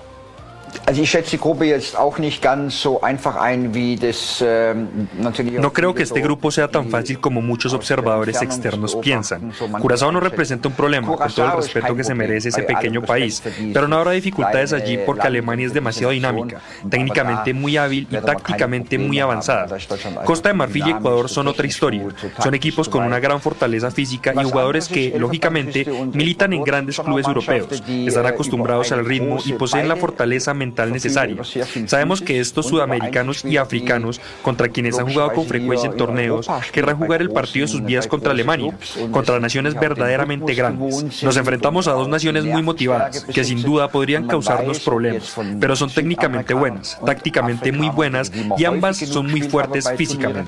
No creo que este grupo sea tan fácil como muchos observadores externos piensan. Curazao no representa un problema, con todo el respeto que se merece ese pequeño país, pero no habrá dificultades allí porque Alemania es demasiado dinámica, técnicamente muy hábil y tácticamente muy avanzada. Costa de Marfil y Ecuador son otra historia. Son equipos con una gran fortaleza física y jugadores que, lógicamente, militan en grandes clubes europeos, están acostumbrados al ritmo y poseen la fortaleza mental necesaria. Sabemos que estos sudamericanos y africanos, contra quienes han jugado con frecuencia en torneos, querrán jugar el partido de sus vidas contra Alemania, contra naciones verdaderamente grandes. Nos enfrentamos a dos naciones muy motivadas, que sin duda podrían causarnos problemas, pero son técnicamente buenas, tácticamente muy buenas y ambas son muy fuertes físicamente.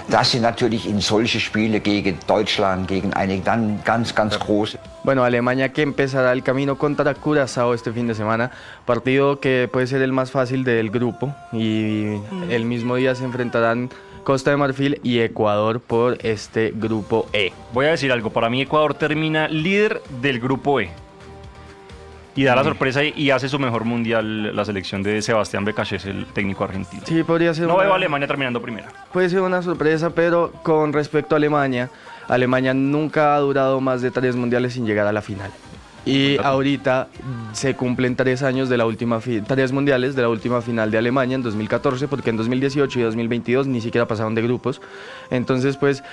Bueno, Alemania que empezará el camino contra Curazao este fin de semana, partido que puede ser el más fácil del grupo, y el mismo día se enfrentarán Costa de Marfil y Ecuador por este grupo E. Voy a decir algo, para mí Ecuador termina líder del grupo E y da la sorpresa y hace su mejor mundial la selección de Sebastián Becachés, el técnico argentino. Sí, podría ser. No una... veo a Alemania terminando primera. Puede ser una sorpresa, pero con respecto a Alemania, Alemania nunca ha durado más de tres mundiales sin llegar a la final. Y ahorita se cumplen tres años de la última fi- tres mundiales de la última final de Alemania en dos mil catorce, porque en dos mil dieciocho y dos mil veintidós ni siquiera pasaron de grupos. Entonces, pues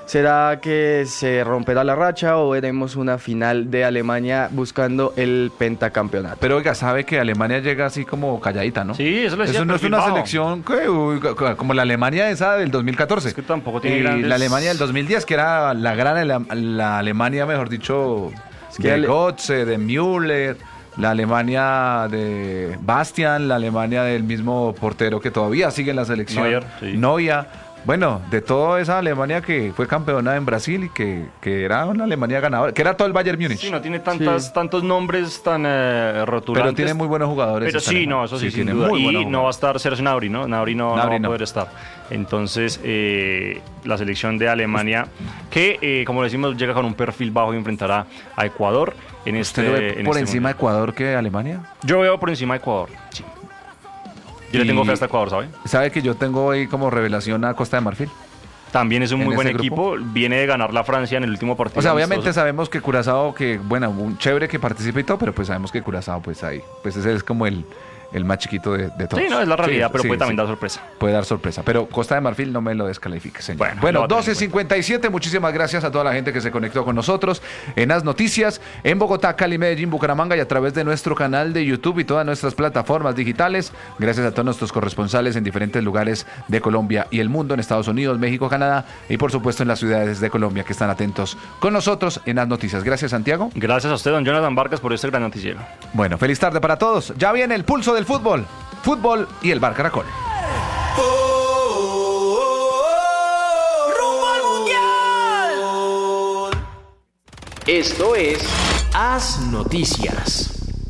¿Será que se romperá la racha o veremos una final de Alemania buscando el pentacampeonato? Pero oiga, sabe que Alemania llega así como calladita, ¿no? Sí, eso lo decía. Eso no es una bajo. selección que, uy, como la Alemania esa del dos mil catorce. Es que tampoco tiene y grandes... la Alemania del dos mil diez, que era la gran la, la Alemania, mejor dicho, es que de Ale... Götze, de Müller, la Alemania de Bastian, la Alemania del mismo portero que todavía sigue en la selección. Neuer, sí. Neuer. Bueno, de toda esa Alemania que fue campeona en Brasil y que, que era una Alemania ganadora, que era todo el Bayern Múnich. Sí, no tiene tantas, sí. tantos nombres tan eh, rotulantes. Pero tiene muy buenos jugadores. Pero sí, no, eso sí, sí sin duda. Y no va a estar Serge Gnabry, ¿no? Gnabry no, Gnabry no va a poder no. estar. Entonces, eh, la selección de Alemania, que eh, como decimos, llega con un perfil bajo y enfrentará a Ecuador en este. ¿Usted lo ve en por este encima mundial. de Ecuador que Alemania? Yo veo por encima de Ecuador, sí. Yo y... le tengo fe hasta Ecuador, ¿sabe? ¿Sabe que yo tengo ahí como revelación a Costa de Marfil? También es un muy buen equipo, grupo. Viene de ganar la Francia en el último partido. O sea, obviamente sabemos que Curazao, que bueno, un chévere que participe y todo, pero pues sabemos que Curazao, pues ahí, pues ese es como el, el más chiquito de, de todos. Sí, no, es la realidad, sí, pero sí, puede también sí. dar sorpresa. Puede dar sorpresa, pero Costa de Marfil no me lo descalifique, señor. Bueno, bueno doce cincuenta y siete, muchísimas gracias a toda la gente que se conectó con nosotros en As Noticias, en Bogotá, Cali, Medellín, Bucaramanga y a través de nuestro canal de YouTube y todas nuestras plataformas digitales. Gracias a todos nuestros corresponsales en diferentes lugares de Colombia y el mundo, en Estados Unidos, México, Canadá y por supuesto en las ciudades de Colombia que están atentos con nosotros en As Noticias. Gracias, Santiago. Gracias a usted, don Jonathan Vargas, por este gran noticiero. Bueno, feliz tarde para todos. Ya viene el pulso del fútbol. Fútbol y el Bar Caracol. Oh, oh, oh, ¡rumbo al mundial! Esto es As Noticias.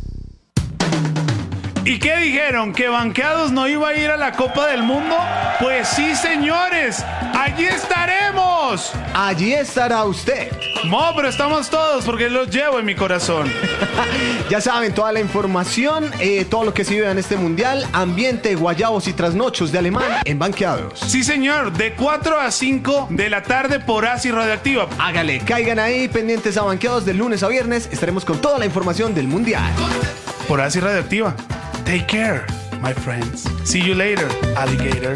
¿Y qué dijeron? ¿Que Banqueados no iba a ir a la Copa del Mundo? Pues sí, señores, allí estaremos. Allí estará usted. No, pero estamos todos porque los llevo en mi corazón. Ya saben, toda la información, eh, todo lo que se vive en este mundial, ambiente, guayabos y trasnochos de Alemán en Banqueados. Sí, señor, de cuatro a cinco de la tarde por Asi Radioactiva. Hágale, caigan ahí pendientes a Banqueados de lunes a viernes. Estaremos con toda la información del mundial. Por Asi Radioactiva. Take care, my friends. See you later, alligator.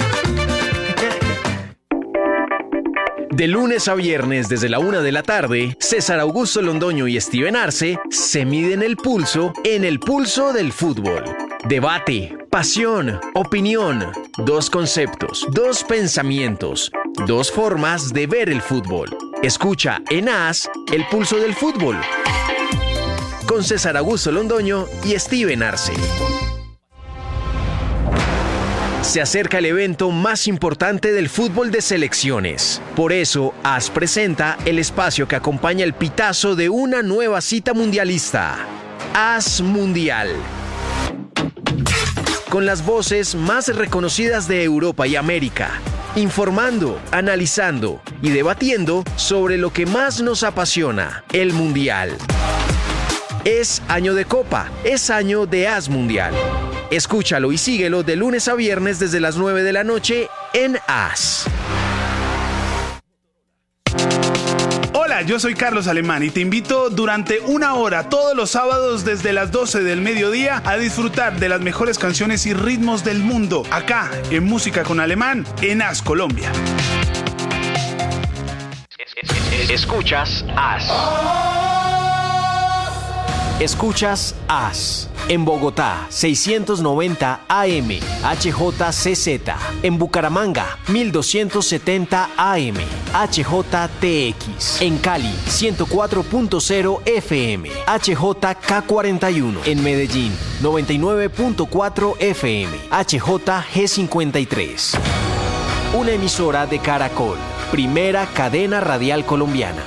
De lunes a viernes desde la una de la tarde, César Augusto Londoño y Steven Arce se miden el pulso en el pulso del fútbol. Debate, pasión, opinión, dos conceptos, dos pensamientos, dos formas de ver el fútbol. Escucha en As el pulso del fútbol con César Augusto Londoño y Steven Arce. Se acerca el evento más importante del fútbol de selecciones. Por eso, As presenta el espacio que acompaña el pitazo de una nueva cita mundialista. As Mundial. Con las voces más reconocidas de Europa y América. Informando, analizando y debatiendo sobre lo que más nos apasiona, el Mundial. Es año de Copa, es año de As Mundial. Escúchalo y síguelo de lunes a viernes desde las nueve de la noche en As. Hola, yo soy Carlos Alemán y te invito durante una hora todos los sábados desde las doce del mediodía a disfrutar de las mejores canciones y ritmos del mundo, acá en Música con Alemán en As Colombia. Escuchas As. Escuchas As. En Bogotá, seiscientos noventa A M, H J C Z. En Bucaramanga, mil doscientos setenta A M, H J T X. En Cali, ciento cuatro punto cero F M, H J K cuarenta y uno. En Medellín, noventa y nueve punto cuatro F M, H J G cincuenta y tres. Una emisora de Caracol, primera cadena radial colombiana.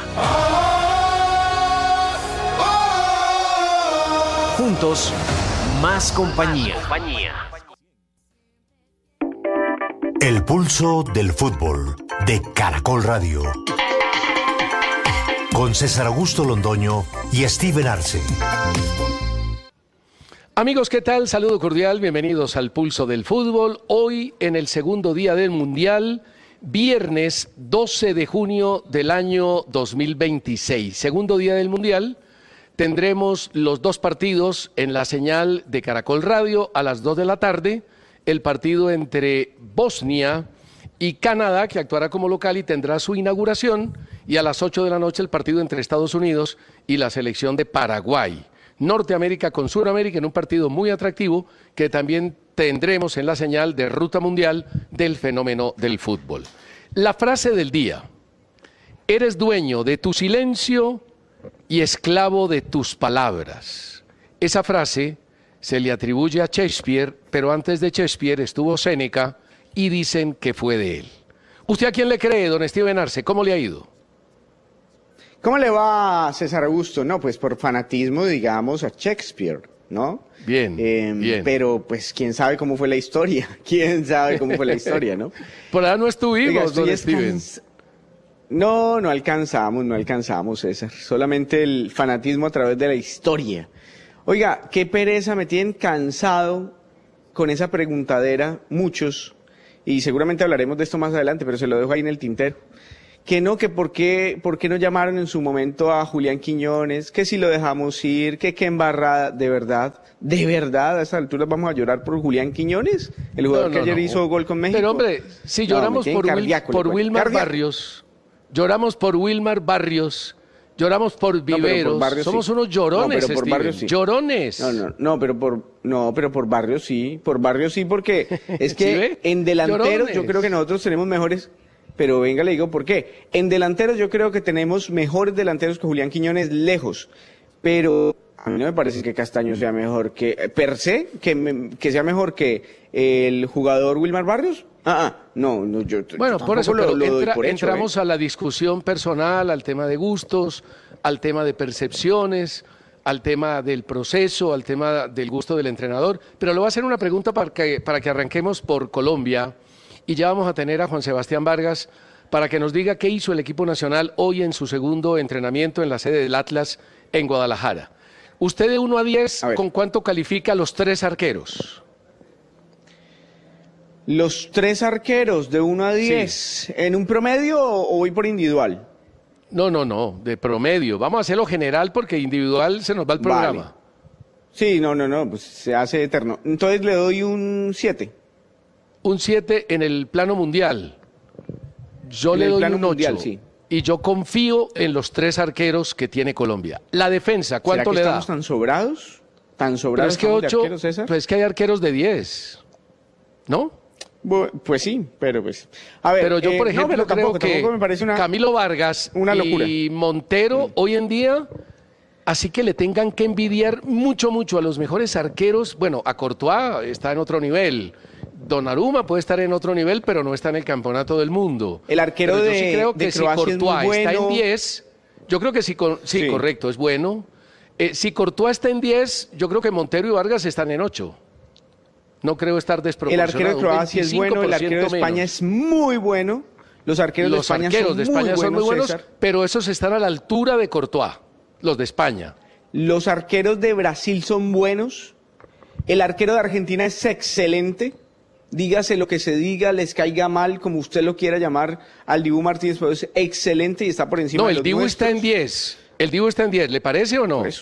Juntos, más compañía. El pulso del fútbol de Caracol Radio. Con César Augusto Londoño y Steven Arce. Amigos, ¿qué tal? Saludo cordial, bienvenidos al Pulso del Fútbol. Hoy en el segundo día del Mundial, viernes doce de junio del año dos mil veintiséis. Segundo día del Mundial. Tendremos los dos partidos en la señal de Caracol Radio a las dos de la tarde, el partido entre Bosnia y Canadá, que actuará como local y tendrá su inauguración, y a las ocho de la noche el partido entre Estados Unidos y la selección de Paraguay. Norteamérica con Suramérica en un partido muy atractivo que también tendremos en la señal de Ruta Mundial del fenómeno del fútbol. La frase del día: eres dueño de tu silencio y esclavo de tus palabras. Esa frase se le atribuye a Shakespeare, pero antes de Shakespeare estuvo Séneca y dicen que fue de él. ¿Usted a quién le cree, don Steven Arce? ¿Cómo le ha ido? ¿Cómo le va, César Augusto? No, pues por fanatismo, digamos, a Shakespeare, ¿no? Bien, eh, bien. Pero, pues, ¿quién sabe cómo fue la historia? ¿Quién sabe cómo fue la historia, no? Por allá no estuvimos, Oiga, don Steven. Cans... No, no alcanzamos, no alcanzamos, César. Solamente el fanatismo a través de la historia. Oiga, qué pereza, me tienen cansado con esa preguntadera, muchos, y seguramente hablaremos de esto más adelante, pero se lo dejo ahí en el tintero. Que no, que por qué, por qué no llamaron en su momento a Julián Quiñones, que si lo dejamos ir, que qué embarrada, de verdad, de verdad, a esta altura vamos a llorar por Julián Quiñones, el jugador No, no, que ayer no. hizo gol con México. Pero hombre, si lloramos no, por, Wil- cardíaco, por le Wilmar cardíaco. Barrios, lloramos por Wilmar Barrios, lloramos por No, pero Viveros, por Barrios somos sí. unos llorones, No, pero por Steven, Barrios sí. llorones. No, no, no, pero por, no, pero por Barrios sí, por Barrios sí, porque es ¿Sí que ve? en delanteros Llorones. yo creo que nosotros tenemos mejores, pero venga, le digo por qué. En delanteros yo creo que tenemos mejores delanteros que Julián Quiñones lejos, pero a mí no me parece que Castaño sea mejor que, eh, per se, que, me- que sea mejor que el jugador Wilmar Barrios. Ah, ah, no, no, yo Bueno, yo por eso tampoco pero lo, lo doy entra- por hecho, entramos ¿eh? a la discusión personal, al tema de gustos, al tema de percepciones, al tema del proceso, al tema del gusto del entrenador. Pero le voy a hacer una pregunta para que, para que arranquemos por Colombia y ya vamos a tener a Juan Sebastián Vargas para que nos diga qué hizo el equipo nacional hoy en su segundo entrenamiento en la sede del Atlas en Guadalajara. Usted de uno a diez, ¿con cuánto califica a los tres arqueros? Los tres arqueros de uno a diez, ¿en un promedio o, o voy por individual? No, no, no, de promedio. Vamos a hacerlo general porque individual se nos va el programa. Vale. Sí, no, no, no, pues se hace eterno. Entonces le doy un siete. Un siete en el plano mundial. Yo En le el doy plano un mundial, ocho. sí. Y yo confío en los tres arqueros que tiene Colombia. La defensa, ¿cuánto ¿Será que le da? estamos tan sobrados? ¿Tan Pero sobrados es que estamos de ocho, arqueros, César? pues es que hay arqueros de diez, ¿no? Bu- Pues sí, pero pues... A ver, Pero yo, eh, por no, ejemplo, pero tampoco, creo que tampoco me parece una... Camilo Vargas una locura. y Montero hoy en día, así que le tengan que envidiar mucho, mucho a los mejores arqueros. Bueno, a Courtois está en otro nivel. Donnarumma puede estar en otro nivel, pero no está en el campeonato del mundo. El arquero Pero yo de- sí creo de que si Croacia es muy Courtois está en bueno. diez, yo creo que si, con- sí, Sí. correcto, es bueno. Eh, si Courtois está en diez, yo creo que Montero y Vargas están en ocho. No creo estar El desproporcionado. arquero de un Croacia es bueno, el arquero de veinticinco por ciento España menos. es muy bueno. Los arqueros Los de España arqueros son de España muy son muy buenos, buenos, César. pero esos están a la altura de Courtois, los de España. Los arqueros de Brasil son buenos. El arquero de Argentina es excelente. Dígase lo que se diga, les caiga mal, como usted lo quiera llamar, al Dibu Martínez, pero es excelente y está por encima No, de el los Dibu está en nuestros. diez. El Dibu está en diez, ¿le parece o no?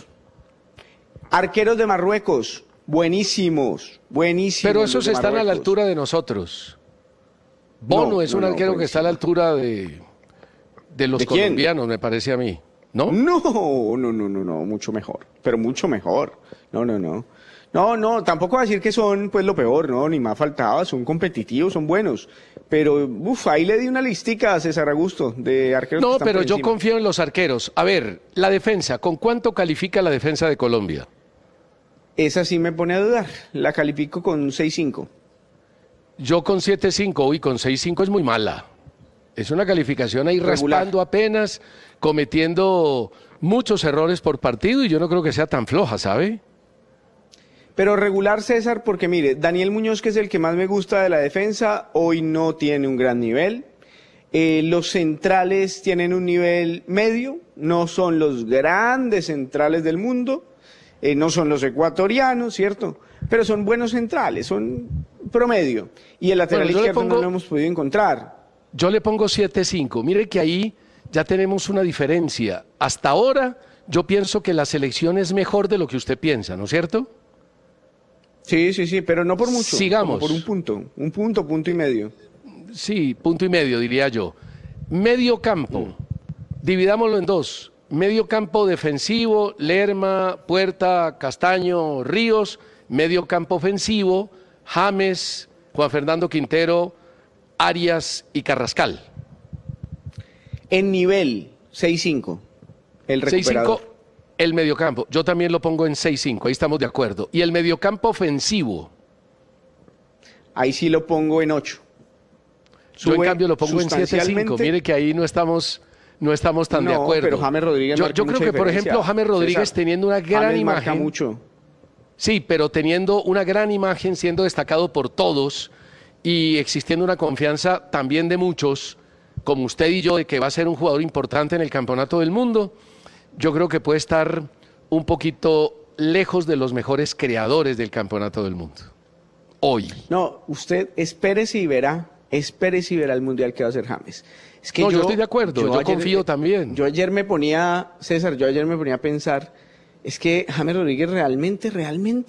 Arqueros de Marruecos, buenísimos, buenísimos. Pero los esos de están a la Marruecos. altura de nosotros. Bono No, es no, un no, arquero por que está a la altura de, de los ¿De quién? colombianos, me parece a mí. ¿No? No, no, no, no, no, mucho mejor, pero mucho mejor. No, no, no. No, no, tampoco va a decir que son pues lo peor, no, ni más faltaba, son competitivos, son buenos. Pero, uff, ahí le di una listica a César Augusto de arqueros que No, están pero por yo encima. confío en los arqueros. A ver, la defensa, ¿con cuánto califica la defensa de Colombia? Esa sí me pone a dudar, la califico con seis cinco. Yo con siete cinco y con seis cinco es muy mala. Es una calificación ahí Regular. raspando apenas, cometiendo muchos errores por partido y yo no creo que sea tan floja, ¿sabe? Pero regular, César, porque mire, Daniel Muñoz, que es el que más me gusta de la defensa, hoy no tiene un gran nivel. Eh, los centrales tienen un nivel medio, no son los grandes centrales del mundo, eh, no son los ecuatorianos, ¿cierto? Pero son buenos centrales, son promedio. Y el lateral Bueno, yo le izquierdo pongo- no lo hemos podido encontrar. Yo le pongo siete cinco. Mire que ahí ya tenemos una diferencia. Hasta ahora yo pienso que la selección es mejor de lo que usted piensa, ¿no es cierto? Sí, sí, sí, pero no por mucho. Sigamos. como por un punto, un punto, punto y medio. sí, punto y medio diría yo. Medio campo, dividámoslo en dos. Medio campo defensivo, Lerma, Puerta, Castaño, Ríos. Medio campo ofensivo, James, Juan Fernando Quintero, Arias y Carrascal. En nivel, seis cinco, el recuperador. seis cinco, el mediocampo. Yo también lo pongo en seis cinco, ahí estamos de acuerdo. Y el mediocampo ofensivo. Ahí sí lo pongo en ocho. Yo en cambio lo pongo en siete cinco. Mire que ahí no estamos, no estamos tan no, de acuerdo. Pero James Rodríguez yo, yo creo que, por ejemplo, James Rodríguez César, teniendo una gran James imagen. Marca mucho. Sí, pero teniendo una gran imagen, siendo destacado por todos y existiendo una confianza también de muchos, como usted y yo, de que va a ser un jugador importante en el Campeonato del Mundo, yo creo que puede estar un poquito lejos de los mejores creadores del Campeonato del Mundo. Hoy. No, usted espérese y verá, espérese y verá el Mundial que va a hacer James. Es que no, yo, yo estoy de acuerdo, yo, yo ayer, confío también. Yo ayer me ponía, César, yo ayer me ponía a pensar, es que James Rodríguez realmente, realmente